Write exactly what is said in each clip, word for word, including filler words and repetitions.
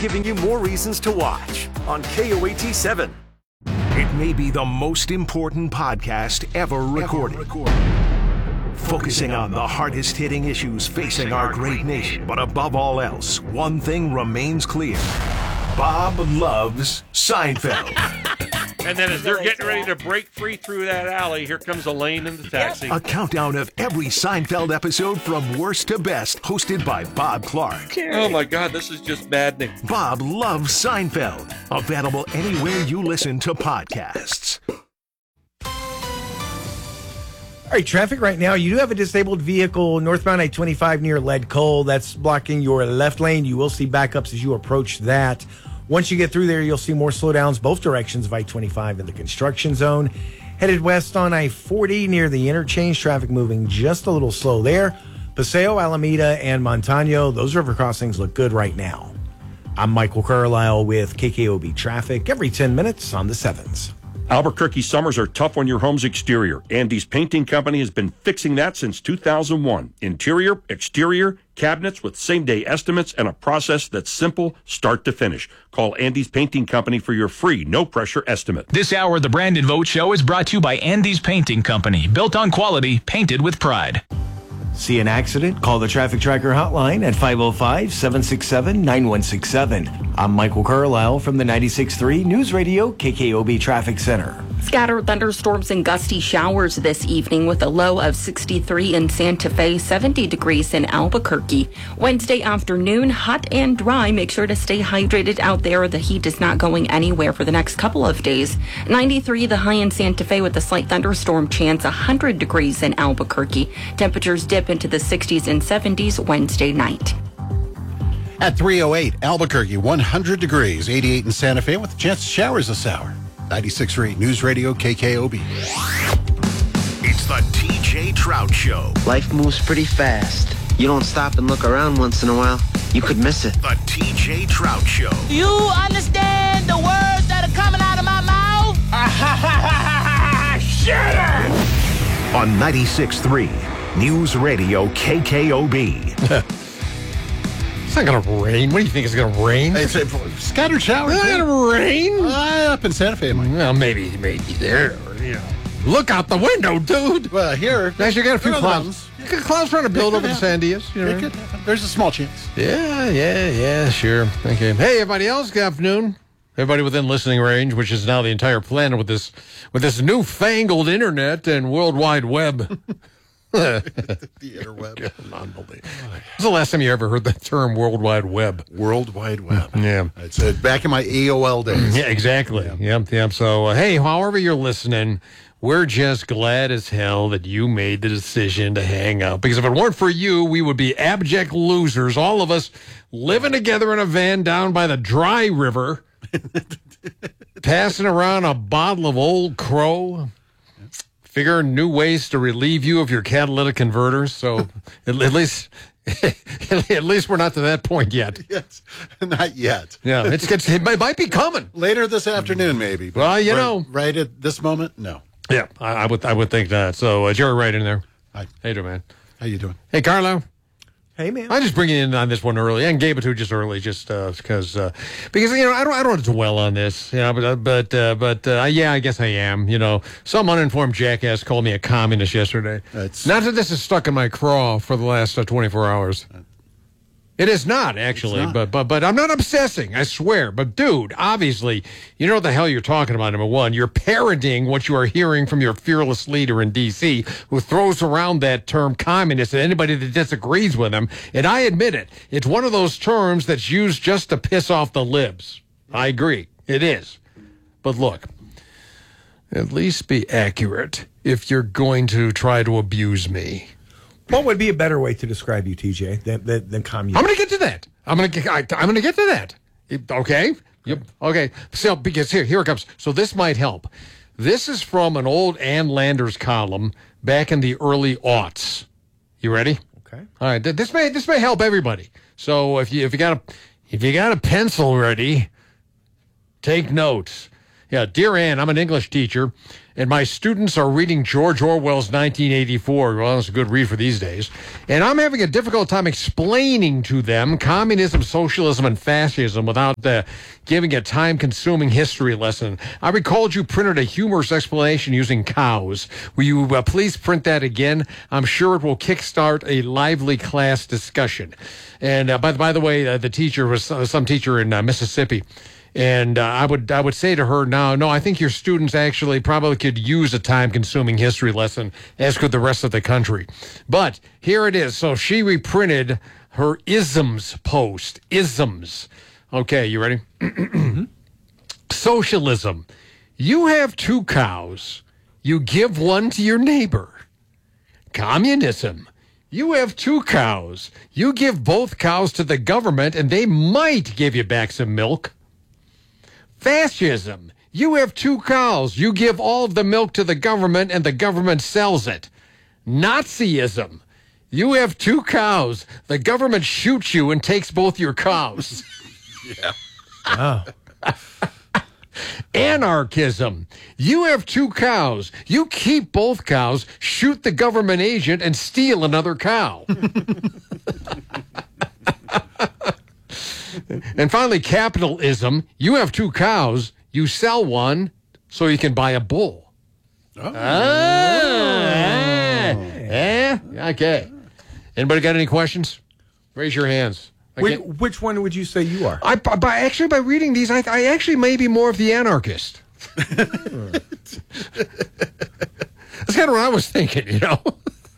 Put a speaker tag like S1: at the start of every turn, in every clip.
S1: giving you more reasons to watch on K O A T seven.
S2: It may be the most important podcast ever recorded. Ever recorded. Focusing on the hardest-hitting issues facing our great nation. But above all else, one thing remains clear. Bob loves Seinfeld.
S3: And then as they're getting ready to break free through that alley, here comes Elaine in the taxi.
S2: A countdown of every Seinfeld episode from worst to best, hosted by Bob Clark.
S3: Oh my God, this is just maddening.
S2: Bob loves Seinfeld. Available anywhere you listen to podcasts.
S4: All right, traffic right now. You do have a disabled vehicle northbound I twenty-five near Lead Coal. That's blocking your left lane. You will see backups as you approach that. Once you get through there, you'll see more slowdowns both directions of I twenty-five in the construction zone. Headed west on I forty near the interchange. Traffic moving just a little slow there. Paseo, Alameda, and Montano, those river crossings look good right now. I'm Michael Carlisle with K K O B Traffic every ten minutes on the sevens.
S3: Albuquerque summers are tough on your home's exterior. Andy's Painting Company has been fixing that since two thousand one. Interior, exterior, cabinets with same-day estimates and a process that's simple start to finish. Call Andy's Painting Company for your free, no-pressure estimate.
S5: This hour of the Brandon Vogt Show is brought to you by Andy's Painting Company. Built on quality, painted with pride.
S4: See an accident? Call the Traffic Tracker hotline at five oh five, seven six seven, nine one six seven. I'm Michael Carlisle from the ninety-six point three News Radio K K O B Traffic Center.
S6: Scattered thunderstorms and gusty showers this evening with a low of sixty-three in Santa Fe, seventy degrees in Albuquerque. Wednesday afternoon, hot and dry. Make sure to stay hydrated out there. The heat is not going anywhere for the next couple of days. ninety-three the high in Santa Fe with a slight thunderstorm chance, one hundred degrees in Albuquerque. Temperatures dip into the sixties and seventies Wednesday night.
S7: At three oh eight, Albuquerque, one hundred degrees, eighty-eight in Santa Fe with a chance of showers this hour. ninety-six point three News Radio K K O B.
S2: It's the T J Trout Show.
S8: Life moves pretty fast. You don't stop and look around once in a while, you could miss it.
S2: The T J Trout Show.
S9: You understand the words that are coming out of my mouth? Shut up!
S2: On ninety-six point three News Radio K K O B.
S10: It's not going to rain. What do you think? It's going to rain?
S7: It's a scattered showers.
S10: It's not going to rain?
S7: Uh, up in Santa Fe, Mike.
S10: Well, maybe, maybe there. You know. Look out the window, dude.
S7: Well, here.
S10: Actually, got a few clouds. You got clouds trying to build over the Sandias. You know?
S7: It could happen. There's a small chance.
S10: Yeah, yeah, yeah, sure. Okay. Hey, everybody else, good afternoon. Everybody within listening range, which is now the entire planet with this with this newfangled internet and World Wide Web.
S7: The interweb.
S10: Unbelievable. When's the last time you ever heard the term World Wide Web?
S7: World Wide Web.
S10: Yeah.
S7: I said back in my A O L days.
S10: Yeah, exactly. Yep, yep. yep. So, uh, hey, however you're listening, we're just glad as hell that you made the decision to hang up. Because if it weren't for you, we would be abject losers, all of us living together in a van down by the Dry River, passing around a bottle of Old Crow, figure new ways to relieve you of your catalytic converters. So at, at least, at least we're not to that point yet.
S7: Yes, not yet.
S10: Yeah, it's, it's it might be coming
S7: later this afternoon, maybe.
S10: Well, you
S7: right,
S10: know,
S7: right at this moment, no.
S10: Yeah, I, I would, I would think that. So, uh, Jerry, right in there.
S7: Hi,
S10: how you doing, man?
S7: How you doing?
S10: Hey, Carlo.
S4: Hey, man.
S10: I just bring you in on this one early, and gave it to just early, just uh, because, uh, because you know, I don't, I don't want to dwell on this, you know, but, but, uh, but, uh, yeah, I guess I am. You know, some uninformed jackass called me a communist yesterday. That's... Not that this is stuck in my craw for the last uh, twenty-four hours. It is not, actually, not. but but but I'm not obsessing, I swear. But, dude, obviously, you know what the hell you're talking about, number one. You're parroting what you are hearing from your fearless leader in D C, who throws around that term communist to anybody that disagrees with him. And I admit it. It's one of those terms that's used just to piss off the libs. I agree. It is. But, look, at least be accurate if you're going to try to abuse me.
S4: What would be a better way to describe you, T J, than, than, than communist?
S10: I'm going to get to that. I'm going to I, I'm going to get to that. Okay? Yep. Okay. So, because here, here it comes. So this might help. This is from an old Ann Landers column back in the early aughts. You ready?
S4: Okay.
S10: All right. This may this may help everybody. So if you if you got a if you got a pencil ready, take notes. Yeah, dear Ann, I'm an English teacher, and my students are reading George Orwell's nineteen eighty-four. Well, that's a good read for these days. And I'm having a difficult time explaining to them communism, socialism, and fascism without uh, giving a time-consuming history lesson. I recalled you printed a humorous explanation using cows. Will you uh, please print that again? I'm sure it will kickstart a lively class discussion. And uh, by, by the way, uh, the teacher was uh, some teacher in uh, Mississippi. And uh, I would I would say to her now, no, I think your students actually probably could use a time-consuming history lesson, as could the rest of the country. But here it is. So she reprinted her isms post. Isms. Okay, you ready? Socialism. You have two cows. You give one to your neighbor. Communism. You have two cows. You give both cows to the government, and they might give you back some milk. Fascism. You have two cows. You give all of the milk to the government, and the government sells it. Nazism. You have two cows. The government shoots you and takes both your cows.
S7: Yeah.
S4: Oh.
S10: Anarchism. You have two cows. You keep both cows, shoot the government agent, and steal another cow. And finally, capitalism. You have two cows. You sell one so you can buy a bull. Oh. Ah, eh, eh, okay. Anybody got any questions? Raise your hands.
S4: Which, which one would you say you are?
S10: I, by, actually, by reading these, I, I actually may be more of the anarchist. That's kind of what I was thinking, you know.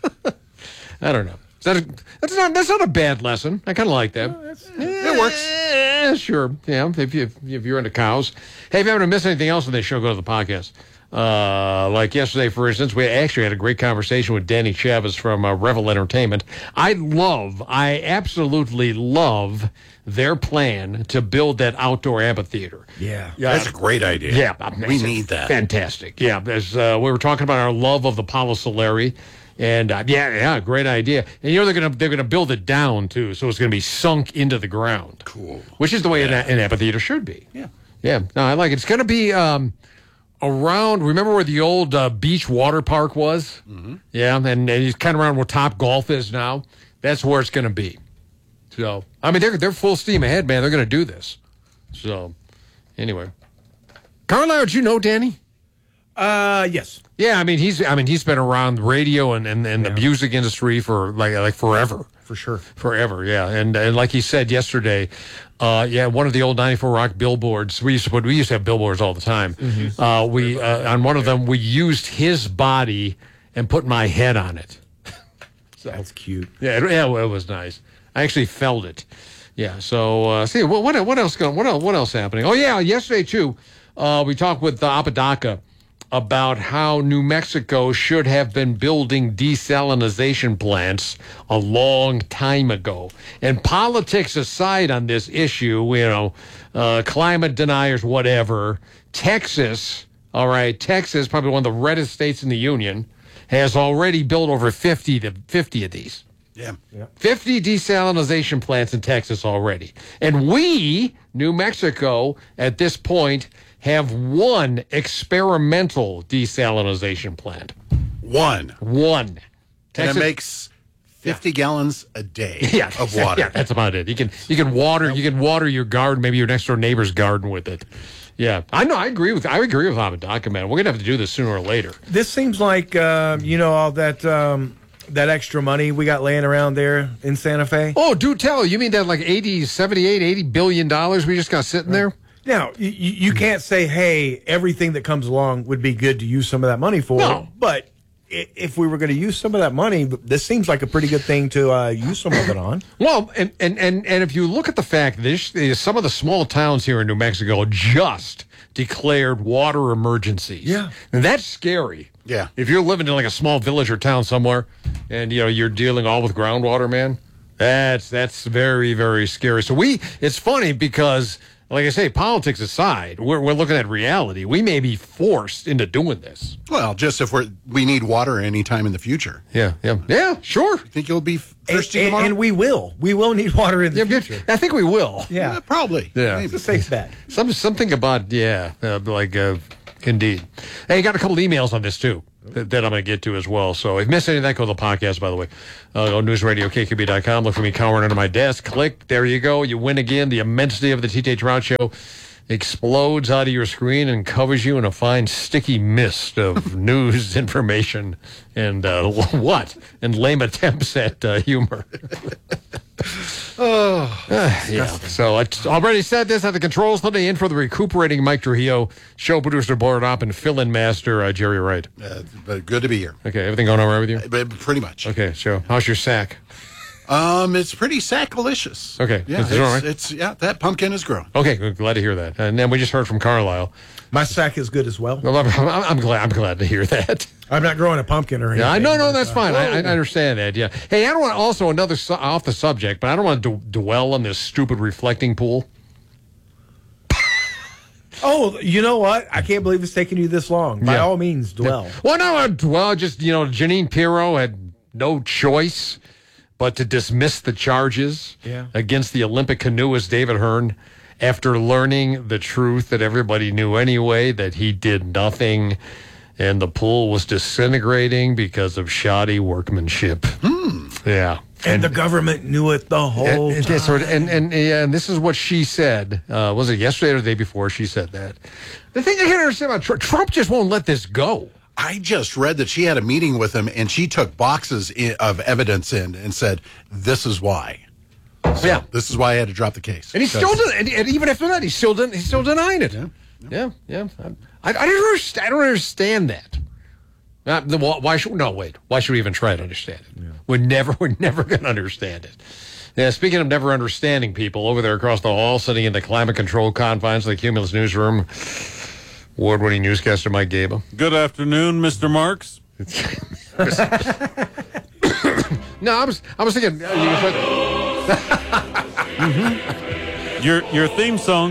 S10: I don't know. Is that a, that's not that's not a bad lesson. I kind of like that.
S4: Oh,
S10: yeah, it works. Yeah, sure. Yeah, if you if you're into cows. Hey, if you haven't missed anything else on this show, go to the podcast. Uh, like yesterday, for instance, we actually had a great conversation with Danny Chavez from uh, Revel Entertainment. I love, I absolutely love their plan to build that outdoor amphitheater.
S4: Yeah.
S7: Yeah, that's a great idea.
S10: Yeah.
S7: We need that.
S10: Fantastic. Yeah, as uh, we were talking about our love of the Palo Solari. And uh, yeah, yeah, great idea. And you know they're gonna they're gonna build it down too, so it's gonna be sunk into the ground.
S7: Cool.
S10: Which is the way
S7: yeah.
S10: an, an amphitheater should be.
S7: Yeah.
S10: Yeah. No, I like it. It's gonna be um, around. Remember where the old uh, beach water park was? Mm-hmm. Yeah, and, and it's kind of around where Top Golf is now. That's where it's gonna be. So I mean, they're they're full steam ahead, man. They're gonna do this. So anyway, Carlisle, did you know Danny?
S4: Uh, yes.
S10: Yeah, I mean he's I mean he's been around radio and, and, and yeah. the music industry for like like forever.
S4: For sure.
S10: Forever, yeah. And and like he said yesterday, uh, yeah, one of the old ninety-four Rock billboards, we used to put we used to have billboards all the time. Mm-hmm. Uh, we uh, on one of them we used his body and put my head on it.
S4: So, that's cute.
S10: Yeah, it, yeah, well, it was nice. I actually felt it. Yeah, so uh, see what what what else going what else what else happening? Oh yeah, yesterday too, uh, we talked with uh, Apodaca about how New Mexico should have been building desalination plants a long time ago. And politics aside on this issue, you know, uh, climate deniers, whatever, Texas, all right, Texas, probably one of the reddest states in the union, has already built over fifty to fifty of these.
S7: Yeah.
S10: yeah. fifty desalination plants in Texas already. And we, New Mexico, at this point, have one experimental desalination plant.
S7: One.
S10: One.
S7: Texas, and it makes fifty yeah. gallons a day
S10: yeah,
S7: of water.
S10: Yeah, that's about it. You can you can water you can water your garden, maybe your next door neighbor's garden with it. Yeah, I know. I agree with I agree with Apodaca, man. We're gonna have to do this sooner or later.
S4: This seems like uh, you know all that um, that extra money we got laying around there in Santa Fe.
S10: Oh, do tell. You mean that like eighty, seventy-eight, eighty billion dollars we just got sitting there?
S4: Now, you, you can't say, hey, everything that comes along would be good to use some of that money for.
S10: No.
S4: But if we were going to use some of that money, this seems like a pretty good thing to uh, use some of it on.
S10: Well, and, and, and, and if you look at the fact that this, some of the small towns here in New Mexico just declared water emergencies.
S4: Yeah.
S10: And that's scary.
S7: Yeah.
S10: If you're living in like a small village or town somewhere and, you know, you're dealing all with groundwater, man, that's, that's very, very scary. So we, it's funny because like I say, politics aside, we're, we're looking at reality. We may be forced into doing this.
S7: Well, just if we're, we need water anytime in the future.
S10: Yeah, yeah, yeah, sure.
S7: Think you'll be thirsty
S4: and,
S7: tomorrow?
S4: and we will. We will need water in the
S10: Yeah,
S4: future.
S10: I think we will.
S4: Yeah.
S7: Yeah, probably.
S10: Yeah.
S4: It's a safe bet.
S10: Some, something about, yeah, uh, like, uh, indeed. Hey, got a couple emails on this, too, that, that I'm going to get to as well. So if you missed anything, go to the podcast, by the way. Uh, go to news radio K Q B dot com. Look for me cowering under my desk. Click. There you go. You win again. The immensity of the T J Trout Show explodes out of your screen and covers you in a fine sticky mist of news, information, and uh, what? And lame attempts at uh, humor.
S7: Oh,
S10: uh, yeah. So I already said this at the controls today. In for the recuperating Mike Trujillo, show producer Board Op, and fill-in master uh, Jerry Wright.
S7: uh, but good to be here.
S10: Okay, everything going all right with you?
S7: But pretty much.
S10: Okay, so how's your sack?
S7: Um, it's pretty sackalicious.
S10: Okay,
S7: Yeah,
S10: it's
S7: it's,
S10: all right.
S7: it's yeah, that pumpkin is grown.
S10: Okay, good, glad to hear that. And then we just heard from Carlisle.
S4: My sack is good as well.
S10: Well, I'm, I'm, I'm glad. I'm glad to hear that.
S4: I'm not growing a pumpkin or anything.
S10: Yeah, I no, no, that's
S4: but,
S10: fine.
S4: uh,
S10: I, I understand that. Yeah. Hey, I don't want also another su- off the subject, but I don't want to d- dwell on this stupid reflecting pool.
S4: Oh, you know what? I can't believe it's taking you this long. By
S10: Yeah.
S4: all means, dwell.
S10: Well, no, uh, well, just you know, Janine Pirro had no choice but to dismiss the charges
S4: Yeah.
S10: against the Olympic canoeist David Hearn after learning the truth that everybody knew anyway, that he did nothing and the pool was disintegrating because of shoddy workmanship.
S7: Hmm.
S10: Yeah.
S4: And, the government knew it the whole
S10: and,
S4: time.
S10: and, sort of- and, and, yeah, and this is what she said. Uh, was it yesterday or the day before she said that? The thing I can't understand about Trump, Trump just won't let this go.
S7: I just read that she had a meeting with him and she took boxes i- of evidence in and said, "This is why." So
S10: Yeah.
S7: this is why I had to drop the case.
S10: And he still
S7: Because-
S10: does, and, and even after that, he's still den- he's still denying it.
S7: Yeah.
S10: yeah, yeah. I, I don't understand. I don't understand that. Uh, the, why should no wait? Why should we even try to understand it? Yeah. We're never we're never going to understand it. Yeah. Speaking of never understanding people, over there across the hall, sitting in the climate control confines of the Cumulus newsroom, award-winning newscaster Mike Gable.
S11: Good afternoon, Mister Marks.
S10: No, I was I was thinking. Uh, you put,
S11: mm-hmm. Your your theme song.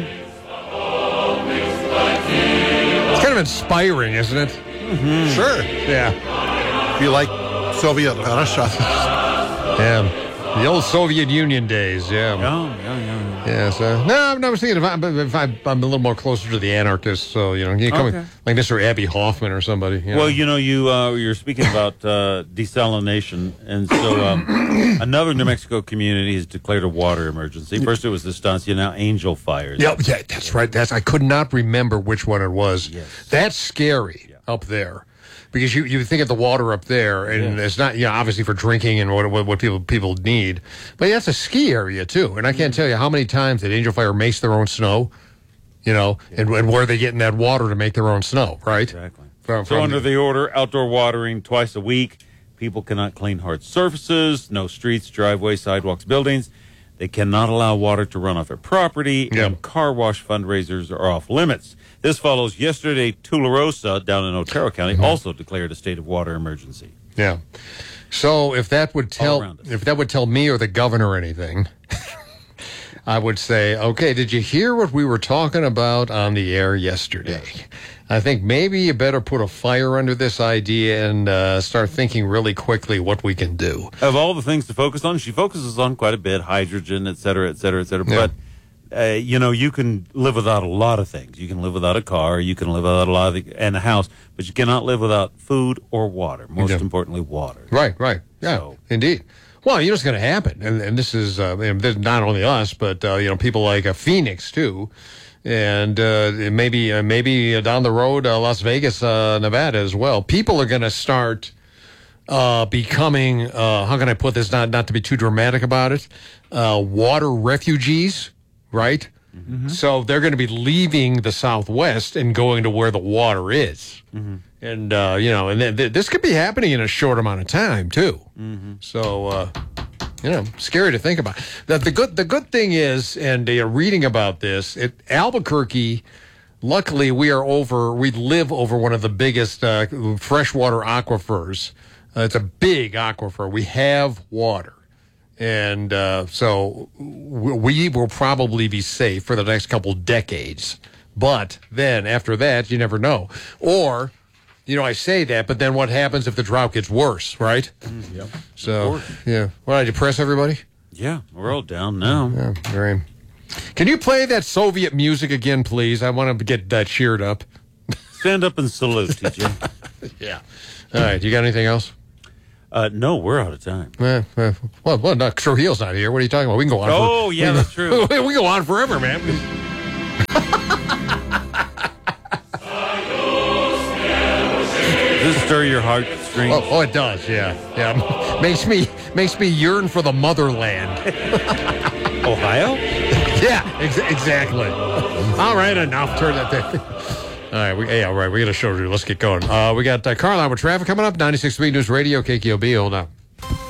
S10: It's kind of inspiring, isn't it?
S7: Mm-hmm. Sure.
S10: Yeah.
S7: If you like Soviet Russia.
S10: Yeah. The old Soviet Union days, yeah.
S11: Yeah, yeah, yeah.
S10: Yeah, so, no, I was thinking if, I, if I, I'm a little more closer to the anarchists, so, you know, you come
S11: Okay.
S10: like Mister Abby Hoffman or somebody. You know.
S11: Well, you know, you uh, you're speaking about uh, desalination, and so um, another New Mexico community has declared a water emergency. First, it was Estancia, now Angel Fires.
S10: Yeah, yeah, that's right. That's I could not remember which one it was.
S11: Yes.
S10: That's scary
S11: Yeah.
S10: up there. Because you, you think of the water up there, and it's not, you know, obviously for drinking and what, what what people people need, but that's a ski area too. And I can't tell you how many times that Angel Fire makes their own snow, you know, and, and where they get in that water to make their own snow, right?
S11: Exactly.
S10: From,
S11: So
S10: from
S11: under the order, outdoor watering twice a week. People cannot clean hard surfaces, no streets, driveways, sidewalks, buildings. They cannot allow water to run off their property,
S10: Yeah.
S11: and car wash fundraisers are off limits. This follows yesterday, Tularosa, down in Otero County,
S10: Mm-hmm.
S11: also declared a state of water emergency.
S10: Yeah. So if that would tell
S11: around us.
S10: if that would tell me or the governor anything, I would say, okay, did you hear what we were talking about on the air yesterday? I think maybe you better put a fire under this idea and uh, start thinking really quickly what we can do.
S11: Of all the things to focus on, she focuses on quite a bit, hydrogen, et cetera, et cetera, et cetera.
S10: Yeah.
S11: But, uh, you know, you can live without a lot of things. You can live without a car, you can live without a lot of, and a house, but you cannot live without food or water. Most
S10: Yeah.
S11: importantly, water.
S10: Right, right. Yeah,
S11: So-
S10: indeed. Well, you know what's going to happen, and, and this is uh, and this is not only us, but uh, you know people like uh, Phoenix too, and uh, maybe uh, maybe down the road uh, Las Vegas, uh, Nevada as well. People are going to start uh, becoming uh, how can I put this? Not not to be too dramatic about it. Uh, water refugees, right? Mm-hmm. So they're going to be leaving the Southwest and going to where the water is. Mm-hmm. And, uh, you know, and th- th- this could be happening in a short amount of time, too. Mm-hmm. So, uh, you know, scary to think about. The, the good the good thing is, and uh, reading about this, it, Albuquerque, luckily we are over, we live over one of the biggest uh, freshwater aquifers. Uh, it's a big aquifer. We have water. And uh, so we will probably be safe for the next couple decades. But then after that, you never know. Or, you know, I say that, but then what happens if the drought gets worse, right?
S11: Mm, yep.
S10: So, yeah. Well, I depress everybody?
S11: Yeah, we're all down now.
S10: Yeah, very. Can you play that Soviet music again, please? I want to get that cheered up.
S11: Stand up and salute, T J.
S10: Yeah. All right. You got anything else?
S11: Uh, no, we're out of time.
S10: Eh, eh, well, well, not Trujillo's not here. What are you talking about? We can go on.
S11: Oh,
S10: for,
S11: yeah,
S10: we,
S11: that's true.
S10: We can go on forever, man.
S11: Does this stir your heartstrings?
S10: Oh, oh, it does. Yeah, yeah. makes me makes me yearn for the motherland.
S11: Ohio?
S10: Yeah, ex- exactly. All right, enough. Turn that thing. All right, we, hey, all right, we got a show to do. Let's get going. Uh, we got uh, Carlisle with traffic coming up. ninety-six point three News Radio, K K O B. Hold on.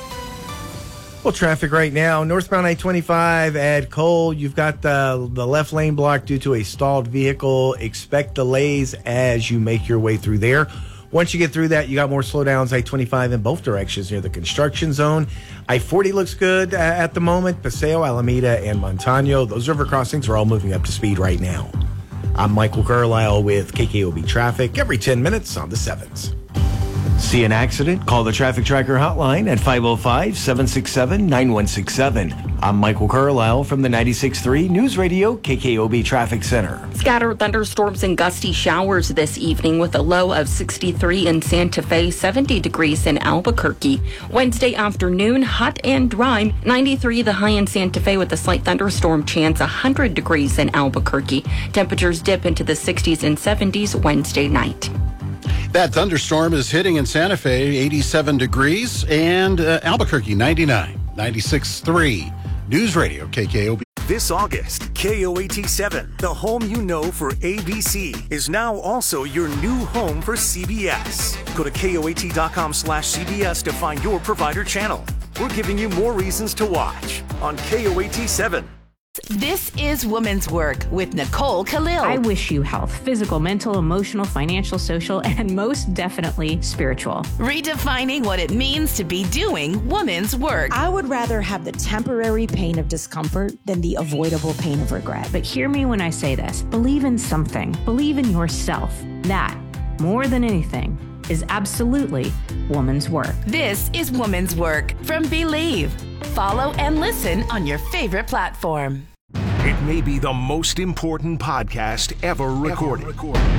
S4: Well, traffic right now, northbound I twenty-five at Cole. You've got the, the left lane blocked due to a stalled vehicle. Expect delays as you make your way through there. Once you get through that, you got more slowdowns, I twenty-five in both directions near the construction zone. I forty looks good uh, at the moment. Paseo, Alameda, and Montano. Those river crossings are all moving up to speed right now. I'm Michael Carlisle with K K O B Traffic every ten minutes on the sevens.
S12: See an accident? Call the Traffic Tracker hotline at five oh five, seven six seven, nine one six seven. I'm Michael Carlisle from the ninety-six point three News Radio K K O B Traffic Center.
S6: Scattered thunderstorms and gusty showers this evening with a low of sixty-three in Santa Fe, seventy degrees in Albuquerque. Wednesday afternoon, hot and dry, ninety-three the high in Santa Fe with a slight thunderstorm chance, one hundred degrees in Albuquerque. Temperatures dip into the sixties and seventies Wednesday night.
S7: That thunderstorm is hitting in Santa Fe, eighty-seven degrees, and uh, Albuquerque, ninety-nine. ninety-six point three News Radio, K K O B.
S1: This August, K O A T seven, the home you know for A B C, is now also your new home for C B S. Go to K O A T dot com slash C B S to find your provider channel. We're giving you more reasons to watch on K O A T seven.
S13: This is Women's Work with Nicole Khalil.
S14: I wish you health, physical, mental, emotional, financial, social, and most definitely spiritual.
S13: Redefining what it means to be doing women's work.
S15: I would rather have the temporary pain of discomfort than the avoidable pain of regret.
S14: But hear me when I say this. Believe in something. Believe in yourself. That, more than anything, is absolutely woman's work.
S13: This is Woman's Work from Believe. Follow and listen on your favorite platform.
S2: It may be the most important podcast ever recorded.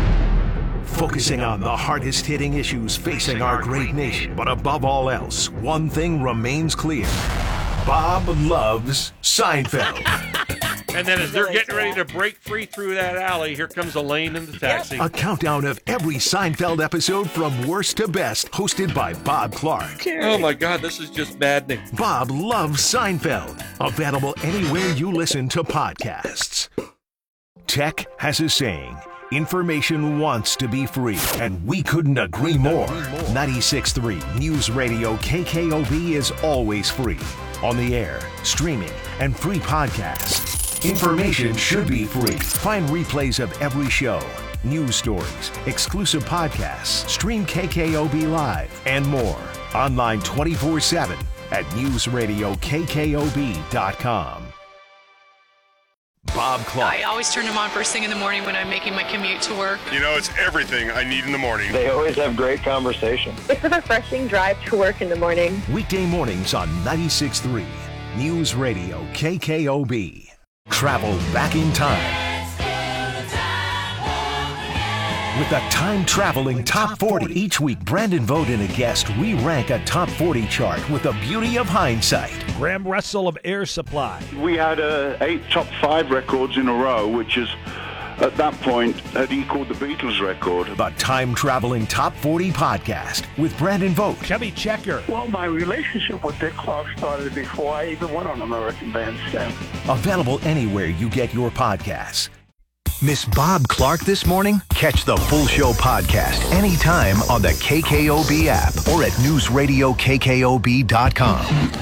S2: Focusing on the hardest hitting issues facing our great nation. But above all else, one thing remains clear. Bob loves Seinfeld.
S3: And then as they're getting ready to break free through that alley, here comes Elaine in the taxi.
S2: A countdown of every Seinfeld episode from worst to best, hosted by Bob Clark.
S3: Oh my God, this is just maddening.
S2: Bob loves Seinfeld. Available anywhere you listen to podcasts. Tech has a saying. Information wants to be free, and we couldn't agree more. ninety-six point three News Radio K K O B is always free. On the air, streaming, and free podcasts. Information should be free. Find replays of every show, news stories, exclusive podcasts, stream K K O B Live, and more. Online twenty-four seven at news radio K K O B dot com. Bob Clark.
S16: I always turn them on first thing in the morning when I'm making my commute to work.
S17: You know, it's everything I need in the morning.
S18: They always have great conversation.
S19: It's a refreshing drive to work in the morning.
S2: Weekday mornings on ninety-six point three News Radio K K O B. Travel back in time with a time-traveling top forty. Each week, Brandon Vogt and a guest re-rank a top forty chart with the beauty of hindsight.
S20: Graham Russell of Air Supply.
S21: We had uh, eight top five records in a row, which is, at that point, had equaled the Beatles record.
S2: The time-traveling top forty podcast with Brandon Vogt.
S20: Chubby Checker.
S21: Well, my relationship with Dick Clark started before I even went on American Bandstand.
S2: Available anywhere you get your podcasts.
S22: Miss Bob Clark this morning? Catch the full show podcast anytime on the K K O B app or at news radio K K O B dot com.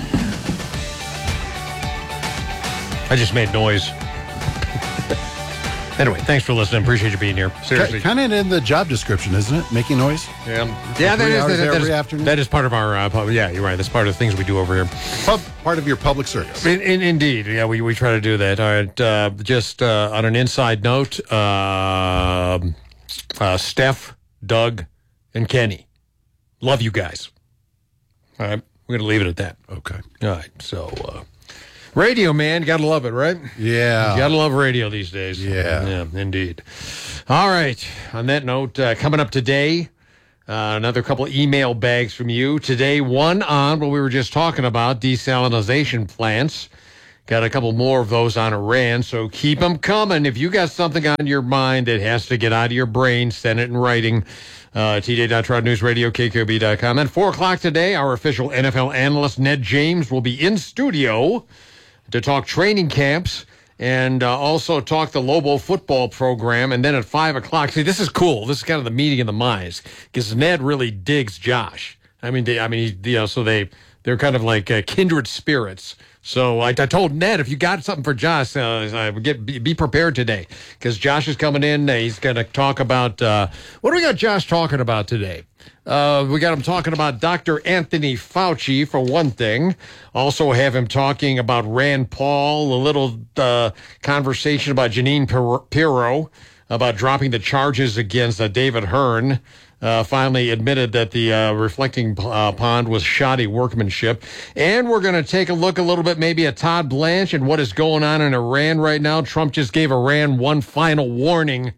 S10: I just made noise. Anyway, thanks for listening. Appreciate you being here. Seriously.
S7: Kind of in the job description, isn't it? Making noise?
S10: Yeah. Yeah, that is, that, that,
S7: every
S10: is,
S7: afternoon.
S10: that is part of our, uh, yeah, you're right. That's part of the things we do over here.
S7: Well, part of your public service.
S10: In, in, indeed. Yeah, we, we try to do that. All right. Uh, just uh, on an inside note, uh, uh, Steph, Doug, and Kenny, love you guys. All right. We're going to leave it at that.
S7: Okay.
S10: All right. So, uh, radio, man. Got to love it, right?
S7: Yeah.
S10: Got to love radio these days.
S7: Yeah.
S10: Yeah, indeed. All right. On that note, uh, coming up today, uh, another couple of email bags from you. Today, one on what we were just talking about, desalinization plants. Got a couple more of those on Iran, so keep them coming. If you got something on your mind that has to get out of your brain, send it in writing. Uh, T J dot Trot News Radio, K K O B dot com. At four o'clock today, our official N F L analyst, Ned James, will be in studio to talk training camps and uh, also talk the Lobo football program. And then at five o'clock, see, this is cool. This is kind of the meeting of the minds because Ned really digs Josh. I mean, they, I mean, he, you know, so they, they're kind of like uh, kindred spirits. So I, I told Ned, if you got something for Josh, uh, get be, be prepared today because Josh is coming in. He's going to talk about, uh, what do we got Josh talking about today? Uh, we got him talking about Doctor Anthony Fauci, for one thing. Also have him talking about Rand Paul, a little uh, conversation about Janine Pirro, about dropping the charges against uh, David Hearn. Uh, finally admitted that the uh, reflecting uh, pond was shoddy workmanship. And we're going to take a look a little bit maybe at Todd Blanche and what is going on in Iran right now. Trump just gave Iran one final warning.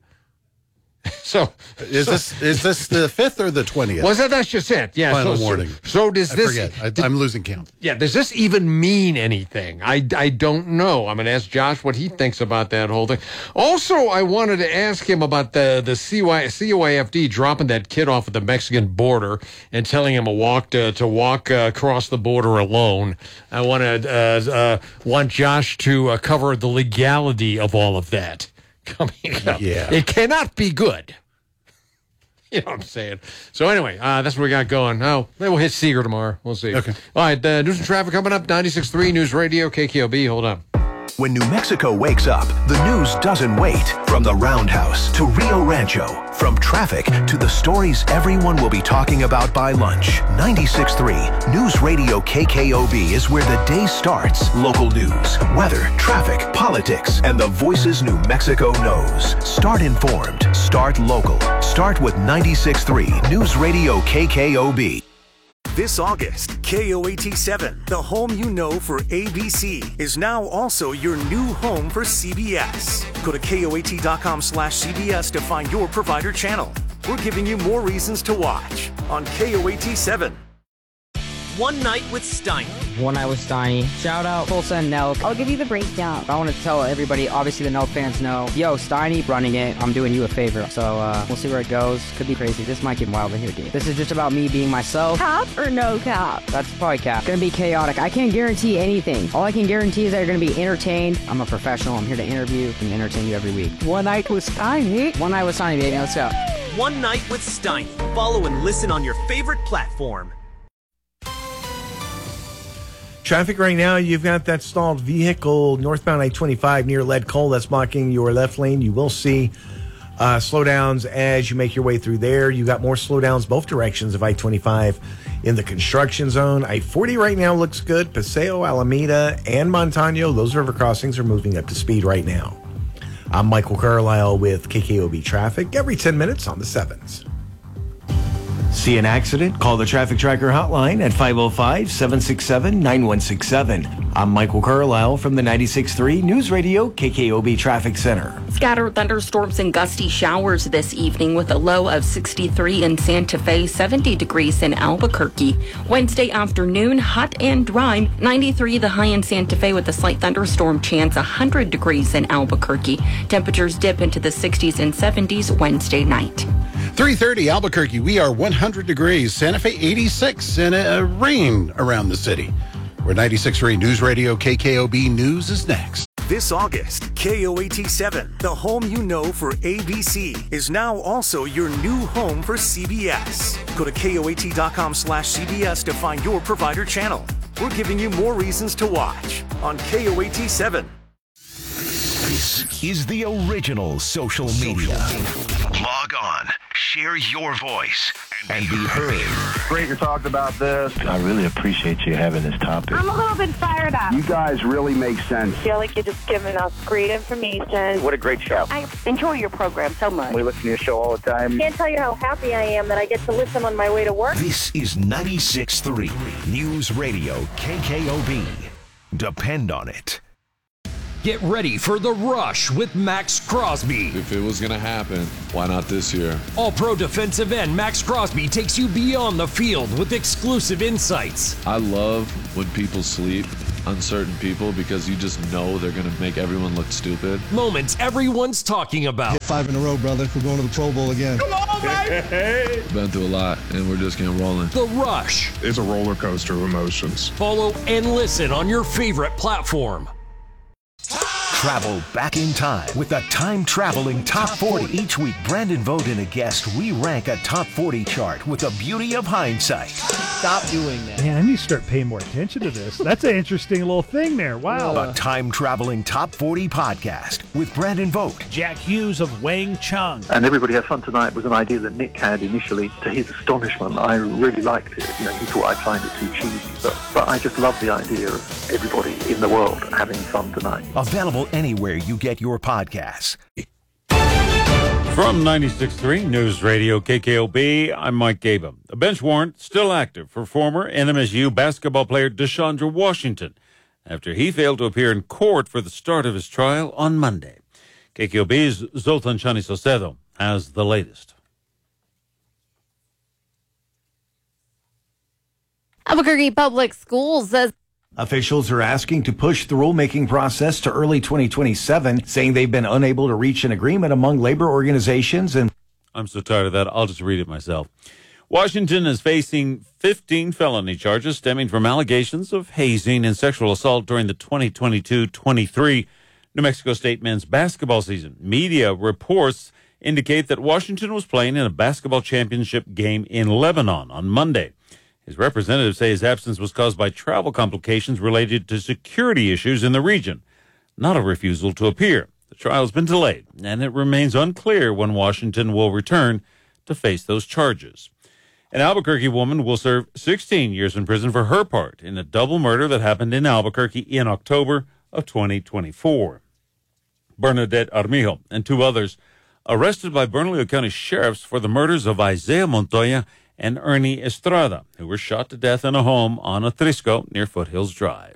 S10: So
S7: is
S10: so,
S7: this is this the fifth or the twentieth?
S10: Was that that's just it? Yeah.
S7: Final
S10: so,
S7: warning.
S10: So, so does
S7: I
S10: this?
S7: Forget. I,
S10: did,
S7: I'm losing count.
S10: Yeah. Does this even mean anything? I, I don't know. I'm going to ask Josh what he thinks about that whole thing. Also, I wanted to ask him about the the C Y, C O A F D dropping that kid off at the Mexican border and telling him to walk to, to walk uh, across the border alone. I want to uh, uh, want Josh to uh, cover the legality of all of that coming up.
S7: Yeah.
S10: It cannot be good. You know what I'm saying? So anyway, uh, that's what we got going. Oh, maybe we'll hit Seeger tomorrow. We'll see.
S7: Okay.
S10: All right, uh, news and traffic coming up. ninety-six point three News Radio, K K O B. Hold on.
S22: When New Mexico wakes up, the news doesn't wait. From the Roundhouse to Rio Rancho, from traffic to the stories everyone will be talking about by lunch. ninety-six point three News Radio K K O B is where the day starts. Local news, weather, traffic, politics, and the voices New Mexico knows. Start informed. Start local. Start with ninety-six point three News Radio K K O B.
S1: This August, K O A T seven, the home you know for A B C, is now also your new home for C B S. Go to K O A T dot com slash C B S to find your provider channel. We're giving you more reasons to watch on K O A T seven.
S5: One Night with Steiny.
S8: One Night with Steiny. Shout out Tulsa and Nelk.
S23: I'll give you the breakdown.
S8: I want to tell everybody, obviously the Nelk fans know, yo, Steiny running it. I'm doing you a favor. So uh, we'll see where it goes. Could be crazy. This might get wild in here, dude. This is just about me being myself.
S23: Cap or no cap?
S8: That's probably cap. Gonna be chaotic. I can't guarantee anything. All I can guarantee is that you're gonna be entertained. I'm a professional. I'm here to interview and entertain you every week.
S23: One Night with Steiny.
S8: One Night with Steiny, baby. Let's go.
S5: One Night with Steiny. Follow and listen on your favorite platform.
S4: Traffic right now, you've got that stalled vehicle northbound I twenty-five near Lead Coal that's blocking your left lane. You will see uh, slowdowns as you make your way through there. You got more slowdowns both directions of I twenty-five in the construction zone. I forty right now looks good. Paseo, Alameda, and Montano, those river crossings are moving up to speed right now. I'm Michael Carlisle with K K O B Traffic every ten minutes on the sevens.
S12: See an accident? Call the Traffic Tracker hotline at five oh five, seven six seven, nine one six seven. I'm Michael Carlisle from the ninety-six point three News Radio K K O B Traffic Center.
S6: Scattered thunderstorms and gusty showers this evening with a low of sixty-three in Santa Fe, seventy degrees in Albuquerque. Wednesday afternoon, hot and dry, ninety-three the high in Santa Fe with a slight thunderstorm chance, one hundred degrees in Albuquerque. Temperatures dip into the sixties and seventies Wednesday night.
S7: three thirty Albuquerque, we are one hundred degrees. Santa Fe eighty-six and uh, rain around the city. We're ninety-six point three News Radio K K O B News is next.
S1: This August, K O A T seven, the home you know for A B C, is now also your new home for C B S. Go to K O A T dot com slash C B S to find your provider channel. We're giving you more reasons to watch on K O A T seven.
S22: This is the original social media. Log Log on, share your voice, and be heard.
S18: Great to talk about this.
S9: I really appreciate you having this topic.
S19: I'm a little bit fired up.
S21: You guys really make sense.
S19: I feel like you're just giving us great information.
S18: What a great show.
S19: I enjoy your program so much.
S18: We listen to your show all the time.
S19: Can't tell you how happy I am that I get to listen on my way to work.
S22: This is ninety-six point three News Radio K K O B. Depend on it.
S11: Get ready for The Rush with Max Crosby.
S15: If it was going to happen, why not this year?
S11: All-pro defensive end Max Crosby takes you beyond the field with exclusive insights.
S15: I love when people sleep, uncertain people, because you just know they're going to make everyone look stupid.
S11: Moments everyone's talking about.
S24: Five in a row, brother. We're going to the Pro Bowl again.
S11: Come on, baby!
S15: Been through a lot, and we're just getting rolling.
S11: The Rush.
S17: It's a roller coaster of emotions.
S11: Follow and listen on your favorite platform.
S22: Travel back in time with a time-traveling Top forty. Each week, Brandon Vogt and a guest re-rank a Top forty chart with the beauty of hindsight.
S25: Stop doing that.
S20: Man, I need to start paying more attention to this. That's an interesting little thing there. Wow.
S22: A time-traveling Top forty podcast with Brandon Vogt.
S20: Jack Hughes of Wang Chung.
S26: And Everybody Has Fun Tonight was an idea that Nick had initially. To his astonishment, I really liked it. You know, he thought I'd find it too cheesy. But, but I just love the idea of everybody in the world having fun tonight.
S22: Available anywhere you get your podcasts.
S27: From ninety-six point three News Radio K K O B, I'm Mike Gaba. A bench warrant still active for former N M S U basketball player Deshaundra Washington after he failed to appear in court for the start of his trial on Monday. K K O B's Zoltan Chani Socedo has the latest.
S28: Albuquerque Public Schools says
S12: officials are asking to push the rulemaking process to early twenty twenty-seven, saying they've been unable to reach an agreement among labor organizations and...
S27: I'm so tired of that, I'll just read it myself. Washington is facing fifteen felony charges stemming from allegations of hazing and sexual assault during the twenty twenty-two twenty-three New Mexico State men's basketball season. Media reports indicate that Washington was playing in a basketball championship game in Lebanon on Monday. His representatives say his absence was caused by travel complications related to security issues in the region, not a refusal to appear. The trial has been delayed, and it remains unclear when Washington will return to face those charges. An Albuquerque woman will serve sixteen years in prison for her part in a double murder that happened in Albuquerque in October of twenty twenty-four. Bernadette Armijo and two others arrested by Bernalillo County sheriffs for the murders of Isaiah Montoya and Ernie Estrada, who were shot to death in a home on Atrisco near Foothills Drive.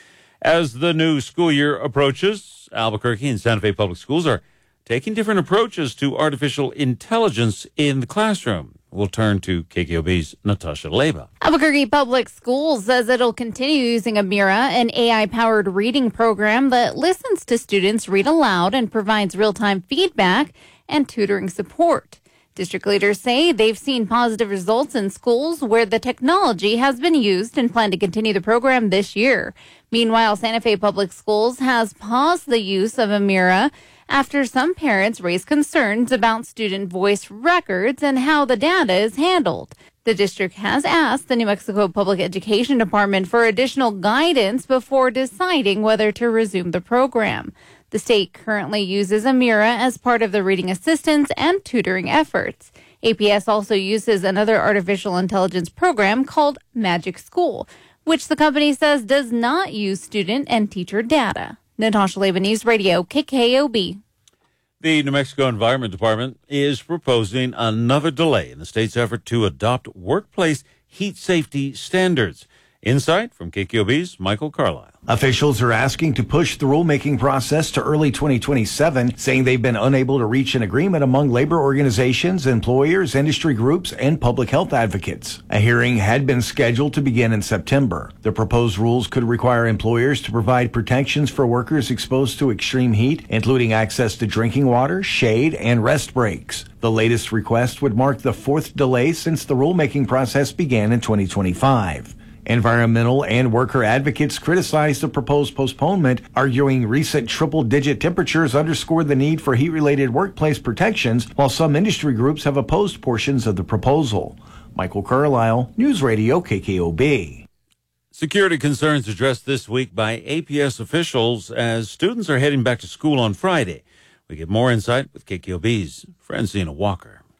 S27: As the new school year approaches, Albuquerque and Santa Fe Public Schools are taking different approaches to artificial intelligence in the classroom. We'll turn to K K O B's Natasha Leba.
S28: Albuquerque Public Schools says it'll continue using Amira, an A I-powered reading program that listens to students read aloud and provides real-time feedback and tutoring support. District leaders say they've seen positive results in schools where the technology has been used and plan to continue the program this year. Meanwhile, Santa Fe Public Schools has paused the use of Amira after some parents raised concerns about student voice records and how the data is handled. The district has asked the New Mexico Public Education Department for additional guidance before deciding whether to resume the program. The state currently uses Amira as part of the reading assistance and tutoring efforts. A P S also uses another artificial intelligence program called Magic School, which the company says does not use student and teacher data. Natasha Leba, News Radio, K K O B.
S27: The New Mexico Environment Department is proposing another delay in the state's effort to adopt workplace heat safety standards. Insight from K K O B's Michael Carlisle.
S12: Officials are asking to push the rulemaking process to early twenty twenty-seven, saying they've been unable to reach an agreement among labor organizations, employers, industry groups, and public health advocates. A hearing had been scheduled to begin in September. The proposed rules could require employers to provide protections for workers exposed to extreme heat, including access to drinking water, shade, and rest breaks. The latest request would mark the fourth delay since the rulemaking process began in twenty twenty-five. Environmental and worker advocates criticized the proposed postponement, arguing recent triple-digit temperatures underscore the need for heat-related workplace protections, while some industry groups have opposed portions of the proposal. Michael Carlisle, News Radio K K O B.
S27: Security concerns addressed this week by A P S officials as students are heading back to school on Friday. We get more insight with K K O B's Francina Walker.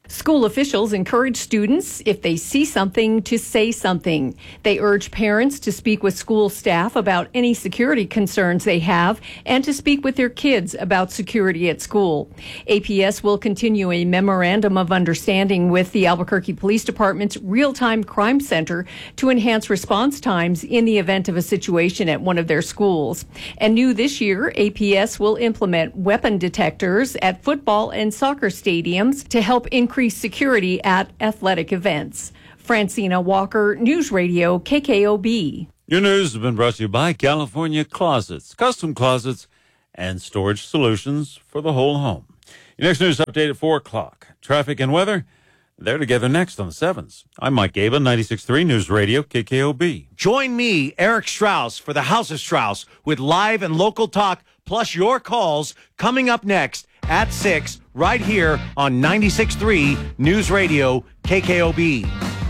S2: School officials encourage students, if they see something, to say something. They urge parents to speak with school staff about any security concerns they have and to speak with their kids about security at school. A P S will continue a memorandum of understanding with the Albuquerque Police Department's Real-Time Crime Center to enhance response times in the event of a situation at one of their schools. And new this year, A P S will implement weapon detectors at football and soccer stadiums to help increase Increase security at athletic events. Francina Walker, News Radio, K K O B.
S27: Your news has been brought to you by California Closets, custom closets and storage solutions for the whole home. Your next news update at four o'clock. Traffic and weather, they're together next on the sevens. I'm Mike Gaba, ninety-six point three News Radio, K K O B.
S12: Join me, Eric Strauss, for the House of Strauss with live and local talk, plus your calls coming up next at six, right here on ninety-six point three News Radio, K K O B.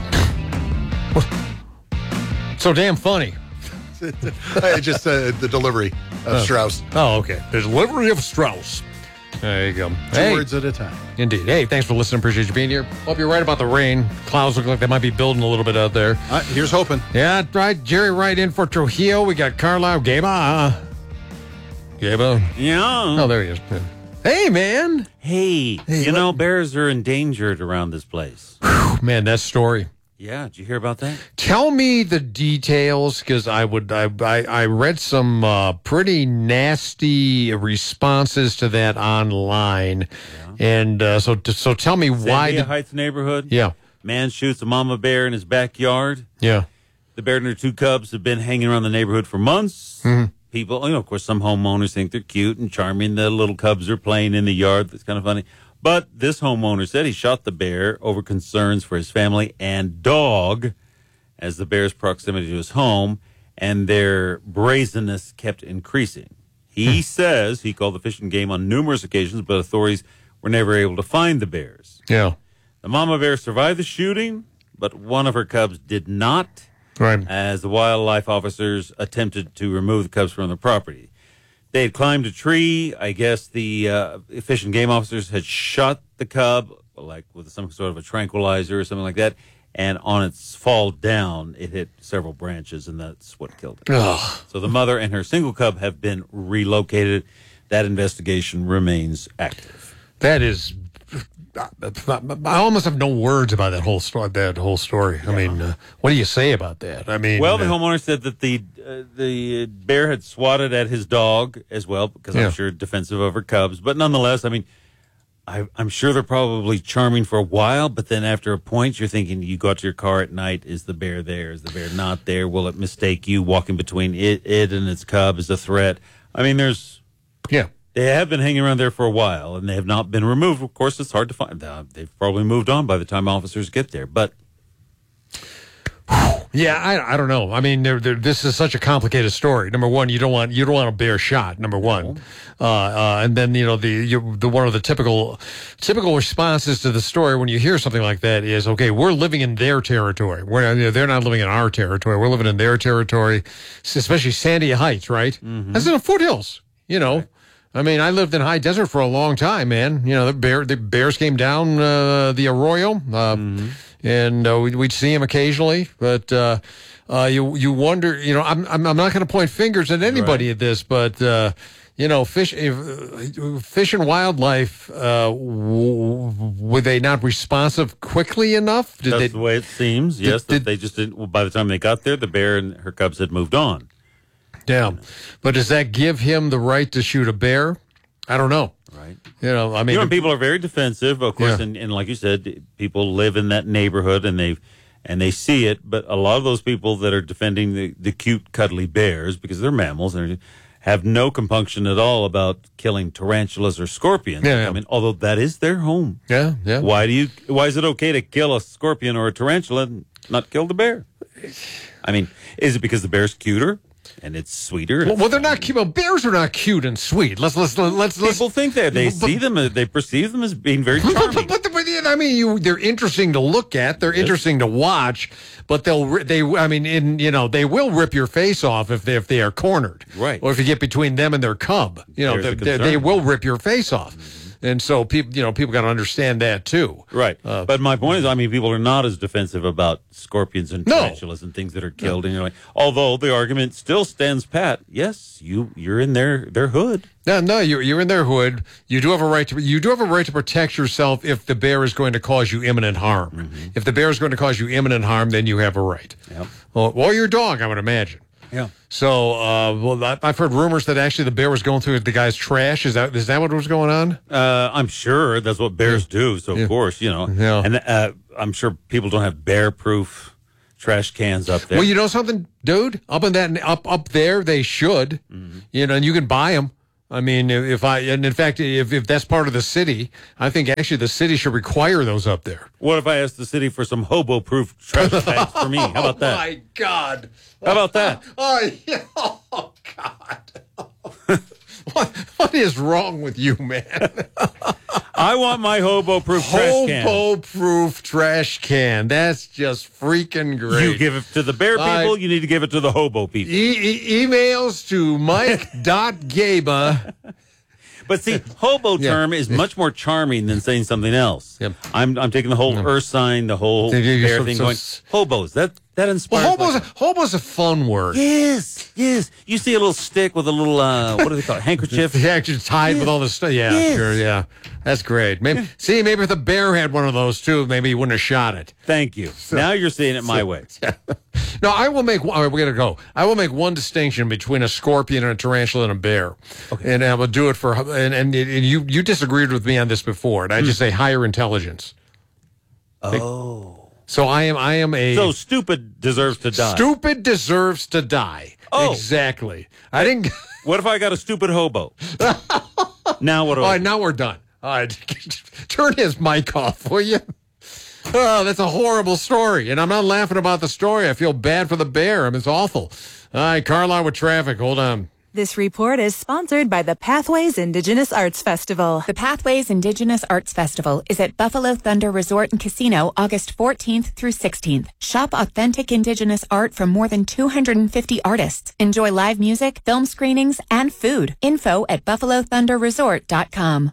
S3: So damn funny.
S7: Just uh, the delivery of
S3: oh.
S7: Strauss.
S3: Oh, okay. The delivery of Strauss. There you go.
S7: Two
S3: hey.
S7: words at a time.
S3: Indeed. Hey, thanks for listening. Appreciate you being here. Hope you're right about the rain. Clouds look like they might be building a little bit out there.
S7: Uh, here's hoping.
S3: Yeah, right. Jerry Wright in for Trujillo. We got Carlisle. Gaba. Gaba.
S27: Yeah.
S3: Oh, there he is. Hey, man.
S27: Hey, hey you know, bears are endangered around this place.
S3: Whew, man, that story.
S27: Yeah, did you hear about that?
S3: Tell me the details, because I would. I, I I read some uh, pretty nasty responses to that online, yeah. and uh, so so tell me
S27: Sandia
S3: why. Did,
S27: Heights neighborhood.
S3: Yeah,
S27: man shoots a mama bear in his backyard.
S3: Yeah,
S27: the bear and her two cubs have been hanging around the neighborhood for months.
S3: Mm-hmm.
S27: People, you know, of course, some homeowners think they're cute and charming. The little cubs are playing in the yard. That's kind of funny. But this homeowner said he shot the bear over concerns for his family and dog as the bear's proximity to his home, and their brazenness kept increasing. He says he called the Fish and Game on numerous occasions, but authorities were never able to find the bears.
S3: Yeah.
S27: The mama bear survived the shooting, but one of her cubs did not.
S3: Right.
S27: As the wildlife officers attempted to remove the cubs from the property. They had climbed a tree. I guess the uh, Fish and Game officers had shot the cub, like with some sort of a tranquilizer or something like that, and on its fall down, it hit several branches, and that's what killed it.
S3: Ugh.
S27: So the mother and her single cub have been relocated. That investigation remains active.
S3: That is... I almost have no words about that whole story. That whole story. Yeah. I mean, uh, what do you say about that? I mean,
S27: well, the
S3: uh,
S27: homeowner said that the uh, the bear had swatted at his dog as well, because
S3: yeah.
S27: I'm sure defensive of her cubs. But nonetheless, I mean, I, I'm sure they're probably charming for a while. But then after a point, you're thinking, you go out to your car at night. Is the bear there? Is the bear not there? Will it mistake you walking between it, it and its cub as a threat? I mean, there's
S3: yeah.
S27: They have been hanging around there for a while, and they have not been removed. Of course, it's hard to find. Uh, they've probably moved on by the time officers get there. But
S3: yeah, I, I don't know. I mean, they're, they're, this is such a complicated story. Number one, you don't want you don't want a bear shot. Number one, uh, uh, and then you know the you, the one of the typical typical responses to the story when you hear something like that is, okay, we're living in their territory. We're you know, they're not living in our territory. We're living in their territory, especially Sandia Heights, right? Mm-hmm. That's in the foothills, you know. Right. I mean, I lived in high desert for a long time, man. You know, the bear, the bears came down uh, the arroyo, uh, mm-hmm. and uh, we'd, we'd see them occasionally. But uh, uh, you you wonder, you know, I'm I'm, I'm not going to point fingers at anybody right. at this, but uh, you know, fish, if, fish and wildlife, uh, w- were they not responsive quickly enough?
S27: Did That's they, the way it seems. Did, yes, did, that they just didn't. Well, by the time they got there, the bear and her cubs had moved on.
S3: Yeah, but does that give him the right to shoot a bear? I don't know.
S27: Right.
S3: You know, I mean,
S27: you know, people are very defensive, of course, yeah. and, and like you said, people live in that neighborhood and they and they see it. But a lot of those people that are defending the, the cute, cuddly bears because they're mammals and have no compunction at all about killing tarantulas or scorpions.
S3: Yeah, yeah.
S27: I mean, although that is their home.
S3: Yeah, yeah.
S27: Why do you? Why is it okay to kill a scorpion or a tarantula and not kill the bear? I mean, is it because the bear's cuter? And it's sweeter.
S3: Well, well, they're not cute. Well, bears are not cute and sweet. Let's let's let's. let's
S27: People think that they
S3: but,
S27: see them, they perceive them as being very charming.
S3: But, but, but I mean, you, they're interesting to look at. They're yes. interesting to watch. But they'll they. I mean, in you know, they will rip your face off if they if they are cornered,
S27: right?
S3: Or if you get between them and their cub, you know, they, they, they will rip your face off. Mm-hmm. And so people, you know, people got to understand that too.
S27: Right.
S3: Uh,
S27: but my point is, I mean, people are not as defensive about scorpions and
S3: No.
S27: tarantulas and things that are killed. No. And you're like, although the argument still stands pat. Yes, you you're in their their hood.
S3: No, no, you're you're in their hood. You do have a right to you do have a right to protect yourself if the bear is going to cause you imminent harm.
S27: Mm-hmm.
S3: If the bear is going to cause you imminent harm, then you have a right.
S27: Yep.
S3: Or, or your dog, I would imagine.
S27: Yeah.
S3: So, uh, well, I- I've heard rumors that actually the bear was going through the guy's trash. Is that is that what was going on?
S27: Uh, I'm sure that's what bears do. So,
S3: Yeah.
S27: of course, you know.
S3: Yeah.
S27: And uh, I'm sure people don't have bear-proof trash cans up there.
S3: Well, you know something, dude? Up in that up up there, they should.
S27: Mm-hmm.
S3: You know, and you can buy them. I mean, if I and in fact, if if that's part of the city, I think actually the city should require those up there.
S27: What if I asked the city for some hobo-proof trash bags for me? How about that?
S3: Oh my God!
S27: How about that?
S3: Oh, yeah. Oh God! what what is wrong with you, man?
S27: I want my hobo-proof trash can.
S3: Hobo-proof trash can. That's just freaking great.
S27: You give it to the bear people.
S3: I-
S27: you need to give it to the hobo people.
S3: E- e- emails to Mike.Gaba.
S27: But see, hobo
S3: Yeah.
S27: term is much more charming than saying something else.
S3: Yep.
S27: I'm I'm taking the whole earth sign, the whole
S3: So you-
S27: bear
S3: so-
S27: thing,
S3: so-
S27: going hobos. That that inspires.
S3: Well, hobo's,
S27: like-
S3: a, hobo's a fun word.
S27: yes, yes. You see a little stick with a little uh, what do they call it? Handkerchief.
S3: Yeah, just tied with all this stuff. Yeah,
S27: Yes.
S3: sure. Yeah, that's great. Maybe see, maybe if the bear had one of those too, maybe he wouldn't have shot it.
S27: Thank you. now you're saying it my way.
S3: No, I will make. All right, we're gonna go. I will make one distinction between a scorpion and a tarantula and a bear, okay. And I will do it for. And, and, and you you disagreed with me on this before, and I just say higher intelligence.
S27: Oh.
S3: So I am. I am a.
S27: So stupid deserves to die.
S3: Stupid deserves to die.
S27: Oh.
S3: Exactly. I didn't.
S27: What if I got a stupid hobo? Now what do
S3: All
S27: I
S3: right,
S27: do?
S3: now we're done. All right, turn his mic off, will you? Oh, that's a horrible story, and I'm not laughing about the story. I feel bad for the bear. I mean, it's awful. All right, Carlisle with traffic. Hold on.
S5: This report is sponsored by the Pathways Indigenous Arts Festival.
S8: The Pathways Indigenous Arts Festival is at Buffalo Thunder Resort and Casino August fourteenth through sixteenth. Shop authentic Indigenous art from more than two hundred fifty artists. Enjoy live music, film screenings, and food. Info at buffalo thunder resort dot com.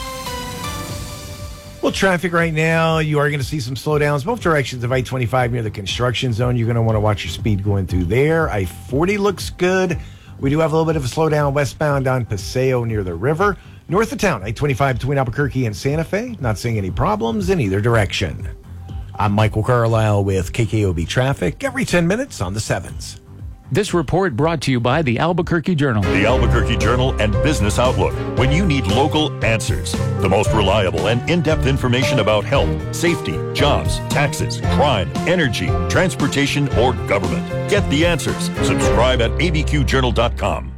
S4: Well, traffic right now, you are going to see some slowdowns both directions of I twenty-five near the construction zone. You're going to want to watch your speed going through there. I forty looks good. We do have a little bit of a slowdown westbound on Paseo near the river. North of town, I twenty-five between Albuquerque and Santa Fe. Not seeing any problems in either direction. I'm Michael Carlisle with K K O B Traffic every ten minutes on the sevens.
S10: This report brought to you by the Albuquerque Journal.
S13: The Albuquerque Journal and Business Outlook. When you need local answers, the most reliable and in-depth information about health, safety, jobs, taxes, crime, energy, transportation, or government. Get the answers. Subscribe at a b q journal dot com.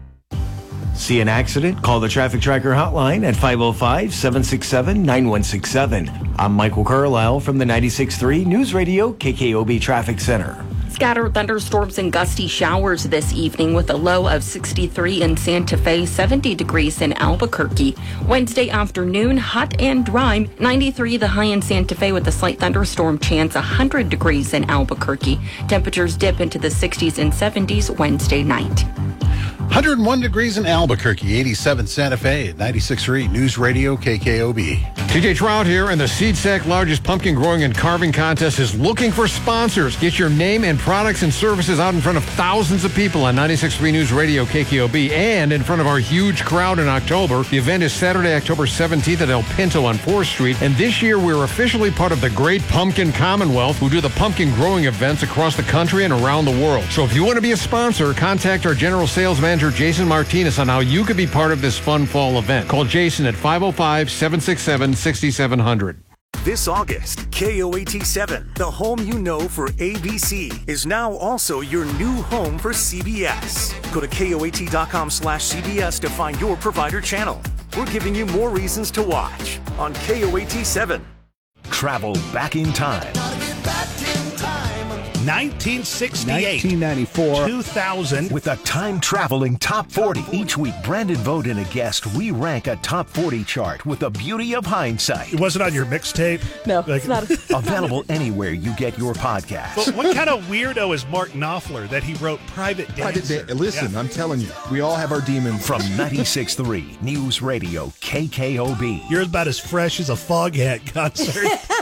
S12: See an accident? Call the Traffic Tracker hotline at five oh five, seven six seven, nine one six seven. I'm Michael Carlisle from the ninety-six point three News Radio K K O B Traffic Center.
S6: Scattered thunderstorms and gusty showers this evening with a low of sixty-three in Santa Fe, seventy degrees in Albuquerque. Wednesday afternoon, hot and dry, ninety-three the high in Santa Fe with a slight thunderstorm chance, one hundred degrees in Albuquerque. Temperatures dip into the sixties and seventies Wednesday night.
S7: one hundred one degrees in Albuquerque, eighty-seven Santa Fe, ninety-six point three News Radio K K O B.
S3: T J Trout here, and the Seed Sack largest pumpkin growing and carving contest is looking for sponsors. Get your name and products and services out in front of thousands of people on ninety-six point three News Radio K K O B and in front of our huge crowd in October. The event is Saturday, October seventeenth at El Pinto on fourth Street, and this year we're officially part of the Great Pumpkin Commonwealth, who do the pumpkin growing events across the country and around the world. So if you want to be a sponsor, contact our general sales manager, Jason Martinez, on how you could be part of this fun fall event. Call Jason at five oh five, seven six seven, six seven zero zero.
S1: This August, K O A T seven, the home you know for A B C, is now also your new home for C B S. Go to K O A T dot com slash C B S to find your provider channel. We're giving you more reasons to watch on K O A T seven.
S22: Travel back in time.
S9: nineteen sixty-eight,
S24: nineteen ninety-four,
S9: two thousand.
S22: With a time-traveling top forty. Each week, Brandon Vogt and a guest re-rank a top forty chart with the beauty of hindsight.
S9: It wasn't on your mixtape?
S28: No,
S9: like,
S28: it's not.
S22: Available anywhere you get your podcast.
S9: But what kind of weirdo is Mark Knopfler that he wrote Private Dancer?
S24: Private da- Listen,
S9: Yeah.
S24: I'm telling you, we all have our demons.
S22: From ninety-six point three News Radio K K O B.
S9: You're about as fresh as a Foghat concert.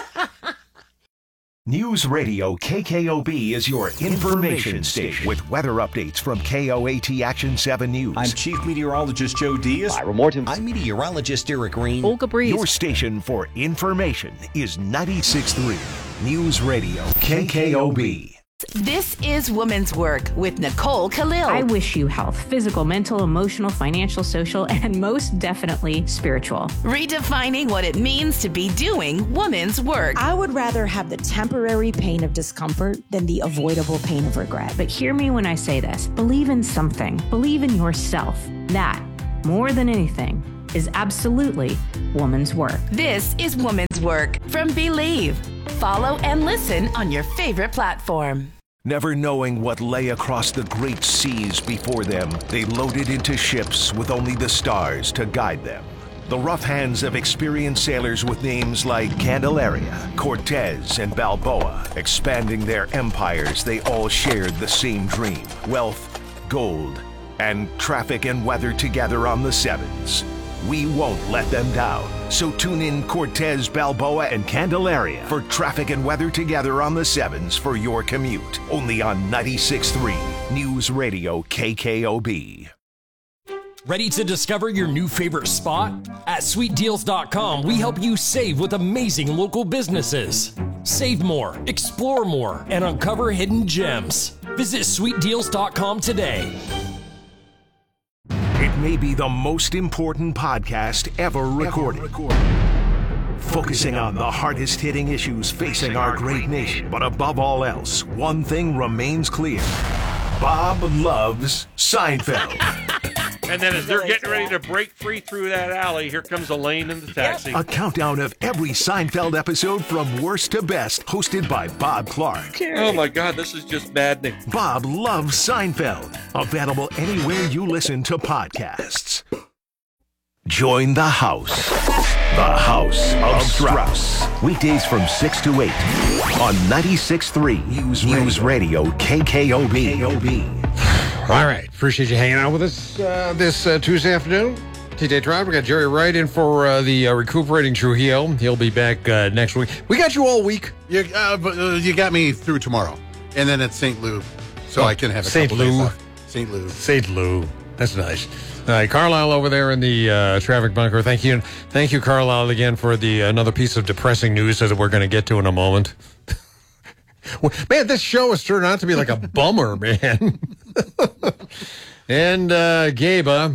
S22: News Radio K K O B is your information station with weather updates from K O A T Action seven News.
S14: I'm Chief Meteorologist Joe Diaz.
S22: Ira Morton.
S14: I'm Meteorologist Eric Green.
S2: Olga Breeze.
S22: Your station for information is ninety-six point three News Radio K K O B.
S16: This is Women's Work with Nicole Khalil.
S18: I wish you health, physical, mental, emotional, financial, social, and most definitely spiritual.
S16: Redefining what it means to be doing women's work.
S19: I would rather have the temporary pain of discomfort than the avoidable pain of regret.
S18: But hear me when I say this. Believe in something. Believe in yourself. That, more than anything, is absolutely woman's work.
S16: This is Women's Work from Believe. Follow and listen on your favorite platform.
S22: Never knowing what lay across the great seas before them, they loaded into ships with only the stars to guide them. The rough hands of experienced sailors with names like Candelaria, Cortez, and Balboa, expanding their empires, they all shared the same dream: wealth, gold, and traffic and weather together on the sevens. We won't let them down. So tune in Cortez, Balboa, and Candelaria for traffic and weather together on the sevens for your commute. Only on ninety-six point three News Radio K K O B.
S11: Ready to discover your new favorite spot? At sweet deals dot com, we help you save with amazing local businesses. Save more, explore more, and uncover hidden gems. Visit sweet deals dot com today.
S22: It may be the most important podcast ever recorded. Ever recorded. Focusing on the hardest hitting issues facing our great nation. But above all else, one thing remains clear. Bob loves Seinfeld.
S21: And then as they're getting ready to break free through that alley, here comes Elaine in the taxi.
S22: A countdown of every Seinfeld episode from worst to best, hosted by Bob Clark.
S21: Oh my God, this is just maddening.
S22: Bob loves Seinfeld. Available anywhere you listen to podcasts. Join the house. The House of Strauss. Weekdays from six to eight on ninety-six point three News, News Radio K K O B.
S3: All right. Appreciate you hanging out with us uh, this uh, Tuesday afternoon. T J Trout. We got Jerry Wright in for uh, the uh, recuperating Trujillo. He'll be back uh, next week. We got you all week.
S7: You, uh, but, uh, you got me through tomorrow. And then it's Saint Lou, so
S3: oh,
S7: I can have a
S3: Saint
S7: couple
S3: Lou.
S7: days off. Saint Lou.
S3: Saint Lou. That's nice. All right, Carlisle over there in the uh, traffic bunker. Thank you. Thank you, Carlisle, again for the another piece of depressing news that we're going to get to in a moment. Man, this show has turned out to be like a bummer, man. And uh, Gabe, uh,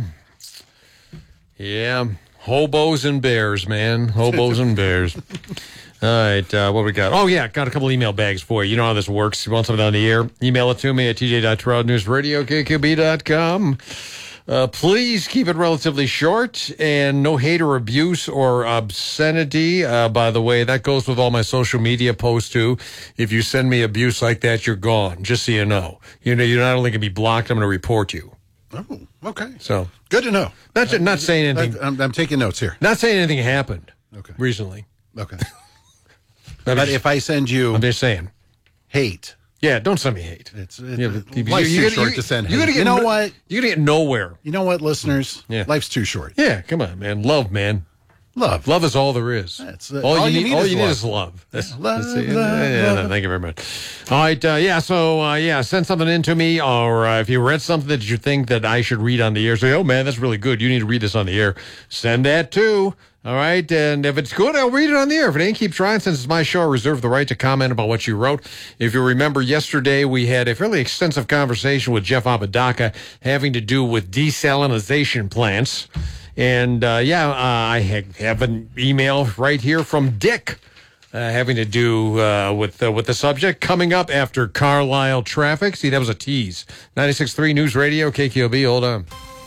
S3: yeah, hobos and bears, man. Hobos and bears. All right, uh, what we got? Oh, yeah, got a couple email bags for you. You know how this works. You want something on the air? Email it to me at t j dot trout news radio k q b dot com. Uh, please keep it relatively short and no hate or abuse or obscenity. Uh, by the way, that goes with all my social media posts too. If you send me abuse like that, you're gone. Just so you know, you know, you're not only going to be blocked, I'm going to report you.
S7: Oh, okay.
S3: So
S7: good to know.
S3: Not not saying anything.
S7: I'm, I'm taking notes here.
S3: Not saying anything happened.
S7: Okay.
S3: Recently.
S7: Okay. But just, if I send you,
S3: I'm just saying,
S7: hate.
S3: Yeah, don't send me hate.
S7: It's it,
S3: yeah,
S7: you, life's you, too you, short you, to send hate. Get, you know what?
S3: You're gonna get nowhere.
S7: You know what, listeners? Yeah. Life's too short.
S3: Yeah, come on, man. Love, man.
S7: Love.
S3: Love is all there is.
S7: That's, uh,
S3: all,
S7: all
S3: you
S7: you
S3: need,
S7: need
S3: all
S7: is
S3: you
S7: love.
S3: need is love. That's,
S7: yeah, love,
S3: that's
S7: love,
S3: yeah,
S7: love.
S3: Thank you very much. All right, uh, yeah, so, uh, yeah, send something in to me, or uh, if you read something that you think that I should read on the air, say, oh, man, that's really good. You need to read this on the air. Send that, too. All right, and if it's good, I'll read it on the air. If it ain't, keep trying. Since it's my show, I reserve the right to comment about what you wrote. If you remember, yesterday we had a fairly extensive conversation with Jeff Apodaca having to do with desalinization plants. And, uh, yeah, uh, I have an email right here from Dick uh, having to do uh, with uh, with the subject. Coming up after Carlisle traffic. See, that was a tease. ninety-six point three News Radio, K Q O B. Hold on.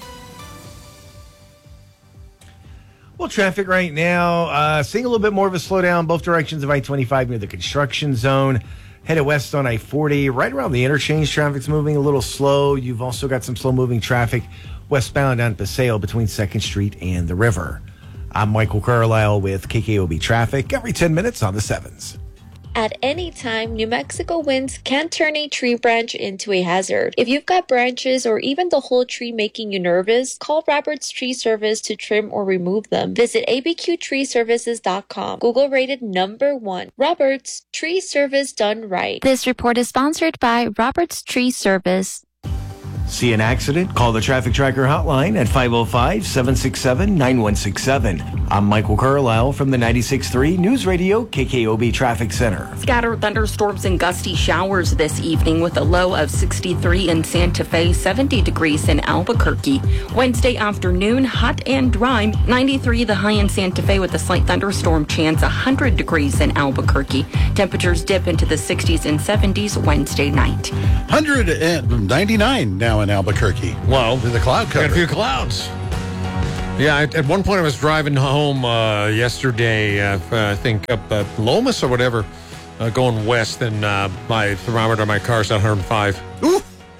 S4: Well, traffic right now, uh, seeing a little bit more of a slowdown both directions of I twenty-five near the construction zone. Headed west on I forty, right around the interchange, traffic's moving a little slow. You've also got some slow-moving traffic westbound on Paseo between second Street and the river. I'm Michael Carlisle with K K O B Traffic, every ten minutes on the sevens.
S5: At any time, New Mexico winds can turn a tree branch into a hazard. If you've got branches or even the whole tree making you nervous, call Roberts Tree Service to trim or remove them. Visit A B Q tree services dot com. Google rated number one. Roberts Tree Service done right.
S15: This report is sponsored by Roberts Tree Service.
S12: See an accident? Call the Traffic Tracker hotline at five oh five, seven six seven, nine one six seven. I'm Michael Carlisle from the ninety-six point three News Radio K K O B Traffic Center.
S6: Scattered thunderstorms and gusty showers this evening with a low of sixty-three in Santa Fe, seventy degrees in Albuquerque. Wednesday afternoon, hot and dry, ninety-three the high in Santa Fe with a slight thunderstorm chance, one hundred degrees in Albuquerque. Temperatures dip into the sixties and seventies Wednesday night.
S7: one hundred ninety-nine now in Albuquerque.
S3: Wow.
S7: The cloud cover.
S3: Got a few clouds. Yeah, I, at one point I was driving home uh, yesterday, uh, I think up uh, Lomas or whatever, uh, going west, and uh, my thermometer on my car is at one hundred five. Ooh!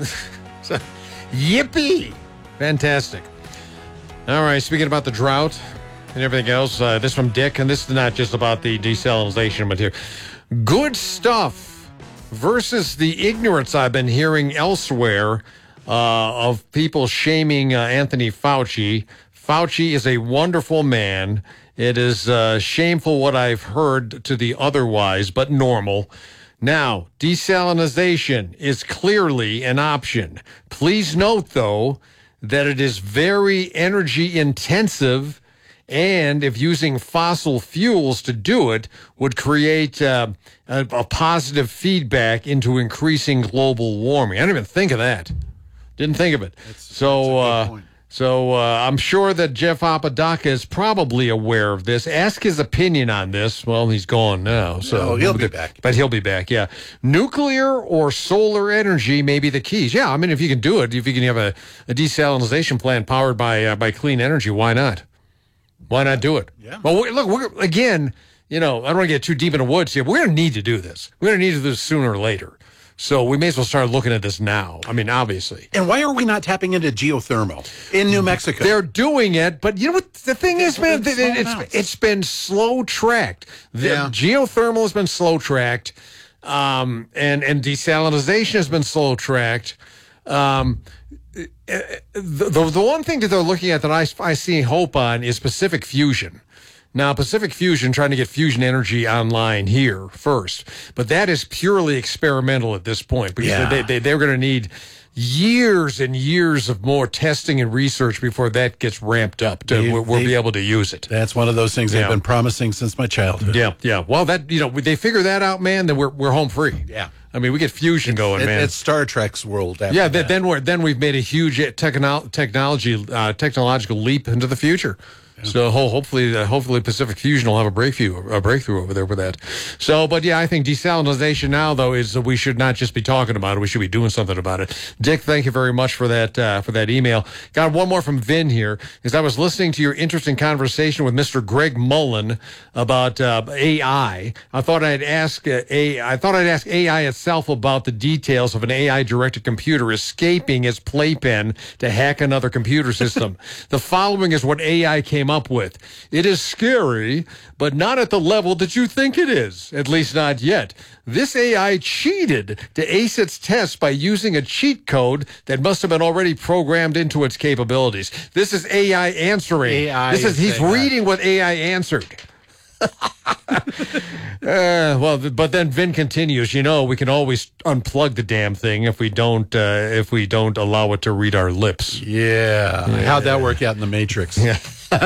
S3: So, yippee! Fantastic. All right, speaking about the drought and everything else, uh, this from Dick, and this is not just about the desalinization material. Good stuff versus the ignorance I've been hearing elsewhere uh, of people shaming uh, Anthony Fauci. Fauci is a wonderful man. It is uh, shameful what I've heard to the otherwise, but normal. Now, desalinization is clearly an option. Please note, though, that it is very energy intensive, and if using fossil fuels to do it would create uh, a, a positive feedback into increasing global warming. I didn't even think of that. Didn't think of it. That's, so, that's uh, so uh, I'm sure that Jeff Apodaca is probably aware of this. Ask his opinion on this. Well, he's gone now, so
S7: no, he'll be back.
S3: But he'll be back. Yeah, nuclear or solar energy may be the keys. Yeah, I mean, if you can do it, if you can have a, a desalinization plant powered by uh, by clean energy, why not? Why not do it?
S7: Yeah.
S3: Well, we, look, we're, again, you know, I don't want to get too deep in the woods here. We're going to need to do this. We're going to need to do this sooner or later. So we may as well start looking at this now. I mean, obviously.
S7: And why are we not tapping into geothermal in New Mexico?
S3: They're doing it, but you know what the thing is, man? It's, it's, it's been slow-tracked. The
S7: Yeah.
S3: Geothermal has been slow-tracked, um, and, and desalinization has been slow-tracked. Um, the, the, the one thing that they're looking at that I, I see hope on is Pacific Fusion. Now, Pacific Fusion trying to get fusion energy online here first, but that is purely experimental at this point because
S7: Yeah.
S3: they, they, they're going to need years and years of more testing and research before that gets ramped up to
S7: They-
S3: we'll, we'll
S7: they-
S3: be able to use it.
S7: That's one of those things
S3: Yeah.
S7: they've been promising since my childhood.
S3: Yeah, yeah. Well, that you know, they figure that out, man. Then we're we're home free.
S7: Yeah.
S3: I mean, we get fusion going,
S7: It-
S3: man.
S7: It's Star Trek's world. After
S3: Yeah,
S7: that.
S3: th- then we're then we've made a huge techno- technology uh, technological leap into the future. So ho- hopefully, uh, hopefully Pacific Fusion will have a breakthrough, a breakthrough over there with that. So, but yeah, I think desalinization now though is that we should not just be talking about it; we should be doing something about it. Dick, thank you very much for that uh, for that email. Got one more from Vin here. Is I was listening to your interesting conversation with Mister Greg Mullen about uh, A I. I thought I'd ask uh, a I thought I'd ask A I itself about the details of an A I-directed computer escaping its playpen to hack another computer system. The following is what A I came up with. It is scary, but not at the level that you think it is, at least not yet. This A I cheated to ace its test by using a cheat code that must have been already programmed into its capabilities. This is A I answering.
S7: A I
S3: this is,
S7: is
S3: he's
S7: A I.
S3: reading what A I answered. uh, well, but then Vin continues. You know, we can always unplug the damn thing if we don't uh, if we don't allow it to read our lips.
S7: Yeah.
S3: Yeah.
S7: How'd that work out in the Matrix?
S3: Yeah.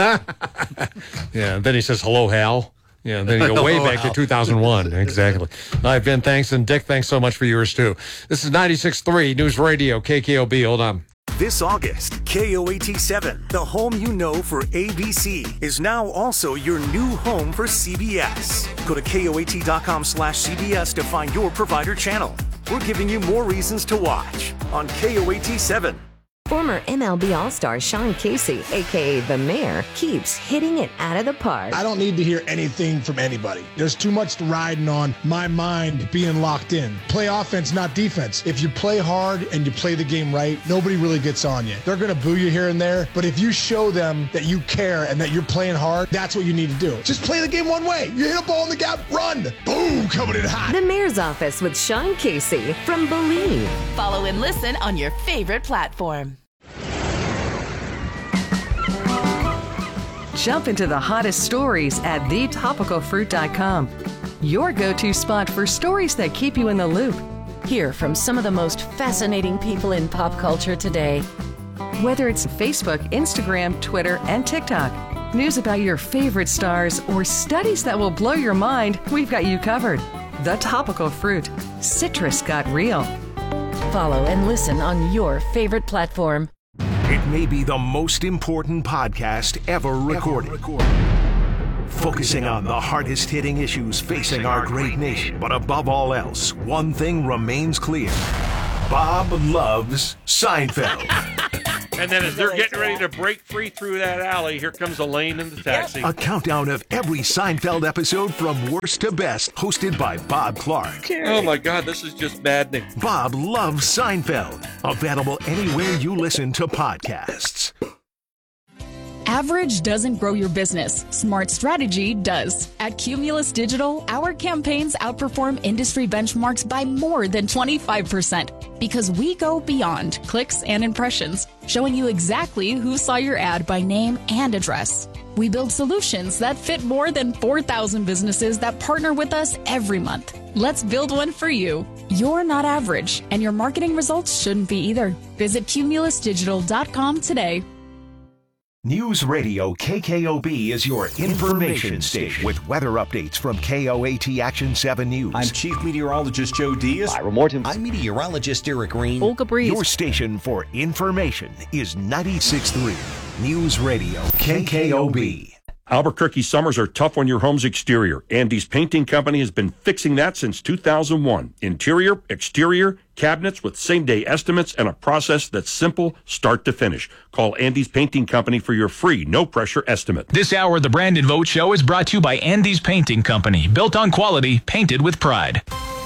S3: Yeah. And then he says, "Hello, Hal." Yeah. And then you go way
S7: Hello,
S3: back
S7: Hal.
S3: to two thousand one. Exactly. All right, Vin. Thanks, and Dick. Thanks so much for yours too. This is ninety-six point three News Radio K K O B. Hold on.
S1: This August, K O A T seven, the home you know for A B C, is now also your new home for C B S. Go to K O A T dot com slash C B S to find your provider channel. We're giving you more reasons to watch on K O A T seven.
S8: Former M L B All-Star Sean Casey, a k a. The Mayor, keeps hitting it out of the park.
S24: I don't need to hear anything from anybody. There's too much riding on my mind being locked in. Play offense, not defense. If you play hard and you play the game right, nobody really gets on you. They're going to boo you here and there, but if you show them that you care and that you're playing hard, that's what you need to do. Just play the game one way. You hit a ball in the gap, run. Boom, coming in hot.
S8: The Mayor's Office with Sean Casey from Believe.
S16: Follow and listen on your favorite platform.
S10: Jump into the hottest stories at the topical fruit dot com. Your go-to spot for stories that keep you in the loop.
S16: Hear from some of the most fascinating people in pop culture today.
S10: Whether it's Facebook, Instagram, Twitter, and TikTok, news about your favorite stars, or studies that will blow your mind, we've got you covered. The Topical Fruit. Citrus got real.
S16: Follow and listen on your favorite platform.
S22: It may be the most important podcast ever recorded. Ever recorded. Focusing on the hardest hitting issues facing our great nation. But above all else, one thing remains clear. Bob loves Seinfeld.
S21: And then as they're getting ready to break free through that alley, here comes Elaine in the taxi.
S22: A countdown of every Seinfeld episode from worst to best, hosted by Bob Clark.
S21: Oh my God, this is just maddening.
S22: Bob loves Seinfeld. Available anywhere you listen to podcasts.
S17: Average doesn't grow your business. Smart strategy does. At Cumulus Digital, our campaigns outperform industry benchmarks by more than twenty-five percent because we go beyond clicks and impressions, showing you exactly who saw your ad by name and address. We build solutions that fit more than four thousand businesses that partner with us every month. Let's build one for you. You're not average, and your marketing results shouldn't be either. Visit cumulus digital dot com today.
S22: News Radio K K O B is your information station with weather updates from K O A T Action seven News.
S14: I'm Chief Meteorologist Joe Diaz. Ira Morton. I'm Meteorologist Eric Green.
S28: Olga Breeze.
S22: Your station for information is ninety-six point three News Radio K K O B.
S20: Albuquerque summers are tough on your home's exterior. Andy's Painting Company has been fixing that since two thousand one. Interior, exterior, cabinets with same-day estimates and a process that's simple start to finish. Call Andy's Painting Company for your free, no-pressure estimate.
S23: This hour of the Brandon Vogt Show is brought to you by Andy's Painting Company. Built on quality, painted with pride.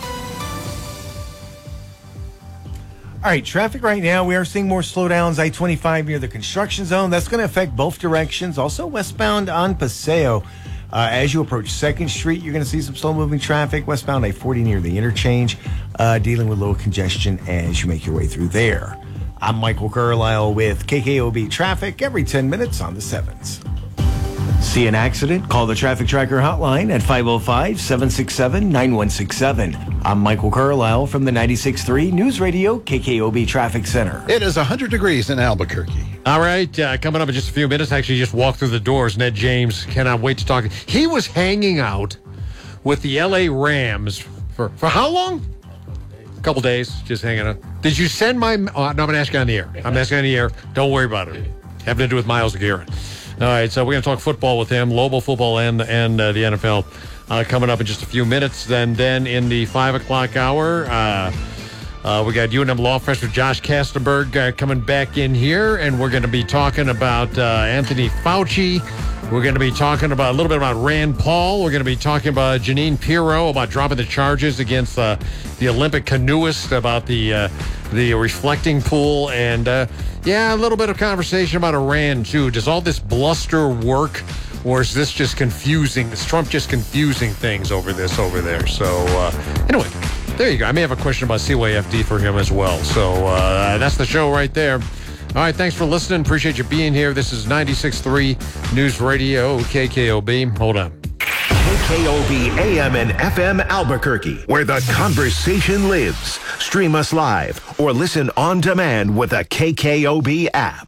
S4: All right, traffic right now, we are seeing more slowdowns. I twenty-five near the construction zone. That's going to affect both directions. Also westbound on Paseo. Uh, as you approach second Street, you're going to see some slow-moving traffic. Westbound I forty near the interchange, uh, dealing with low congestion as you make your way through there. I'm Michael Carlisle with K K O B Traffic every ten minutes on the sevens.
S12: See an accident? Call the Traffic Tracker hotline at five oh five, seven six seven, nine one six seven. I'm Michael Carlisle from the ninety-six point three News Radio K K O B Traffic Center.
S7: It is one hundred degrees in Albuquerque.
S3: All right, uh, coming up in just a few minutes, actually just walked through the doors. Ned James, cannot wait to talk. He was hanging out with the L A Rams for, for how long? A couple days, just hanging out. Did you send my... Oh, no, I'm going to ask you on the air. I'm asking on the air. Don't worry about it. Having to do with Myles Garrett. All right, so we're going to talk football with him, Lobo football and and uh, the N F L uh, coming up in just a few minutes. Then then in the five o'clock hour, uh, uh, we got U N M Law Professor Josh Kastenberg uh, coming back in here, and we're going to be talking about uh, Anthony Fauci. We're going to be talking about a little bit about Rand Paul. We're going to be talking about Janine Pirro about dropping the charges against uh, the Olympic canoeist about the uh, the reflecting pool, and uh, yeah, a little bit of conversation about Iran too. Does all this bluster work, or is this just confusing? Is Trump just confusing things over this over there? So uh, anyway, there you go. I may have a question about C Y F D for him as well. So uh, that's the show right there. All right, thanks for listening. Appreciate you being here. This is ninety-six point three News Radio K K O B. Hold on.
S22: K K O B A M and F M Albuquerque, where the conversation lives. Stream us live or listen on demand with the K K O B app.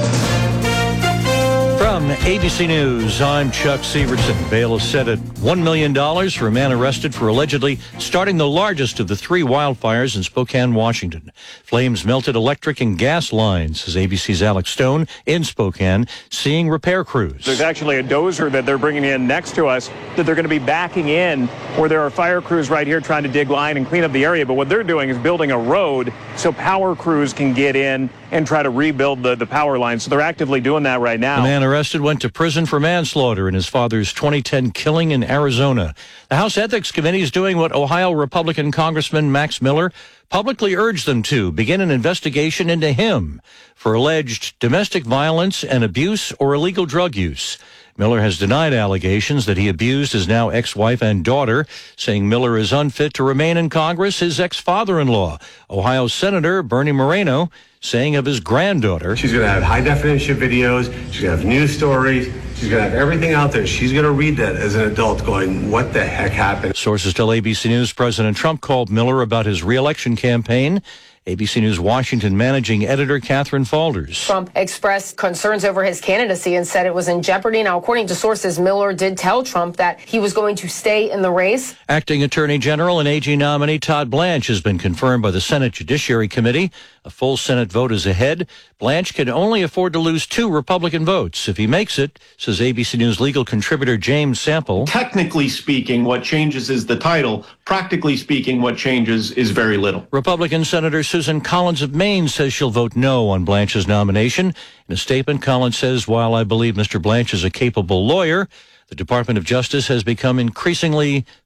S25: From A B C News, I'm Chuck Severson. Bail is set at one million dollars for a man arrested for allegedly starting the largest of the three wildfires in Spokane, Washington. Flames melted electric and gas lines, says A B C's Alex Stone in Spokane, seeing repair crews.
S28: There's actually a dozer that they're bringing in next to us that they're going to be backing in, where there are fire crews right here trying to dig line and clean up the area. But what they're doing is building a road so power crews can get in
S2: and try to rebuild the, the power line. So they're actively doing that right now.
S25: The man arrested went to prison for manslaughter in his father's twenty ten killing in Arizona. The House Ethics Committee is doing what Ohio Republican Congressman Max Miller publicly urged them to, begin an investigation into him for alleged domestic violence and abuse or illegal drug use. Miller has denied allegations that he abused his now ex-wife and daughter, saying Miller is unfit to remain in Congress. His ex-father-in-law, Ohio Senator Bernie Moreno, saying of his granddaughter,
S9: she's going to have high-definition videos, she's going to have news stories, she's going to have everything out there. She's going to read that as an adult going, what the heck happened?
S25: Sources tell A B C News President Trump called Miller about his re-election campaign. A B C News Washington managing editor Catherine Falders.
S11: Trump expressed concerns over his candidacy and said it was in jeopardy. Now, according to sources, Miller did tell Trump that he was going to stay in the race.
S25: Acting Attorney General and A G nominee Todd Blanche has been confirmed by the Senate Judiciary Committee. A full Senate vote is ahead. Blanche can only afford to lose two Republican votes. If he makes it, says A B C News legal contributor James Sample.
S13: Technically speaking, what changes is the title. Practically speaking, what changes is very little.
S25: Republican Senator Susan Collins of Maine says she'll vote no on Blanche's nomination. In a statement, Collins says, while I believe Mister Blanche is a capable lawyer, the Department of Justice has become increasingly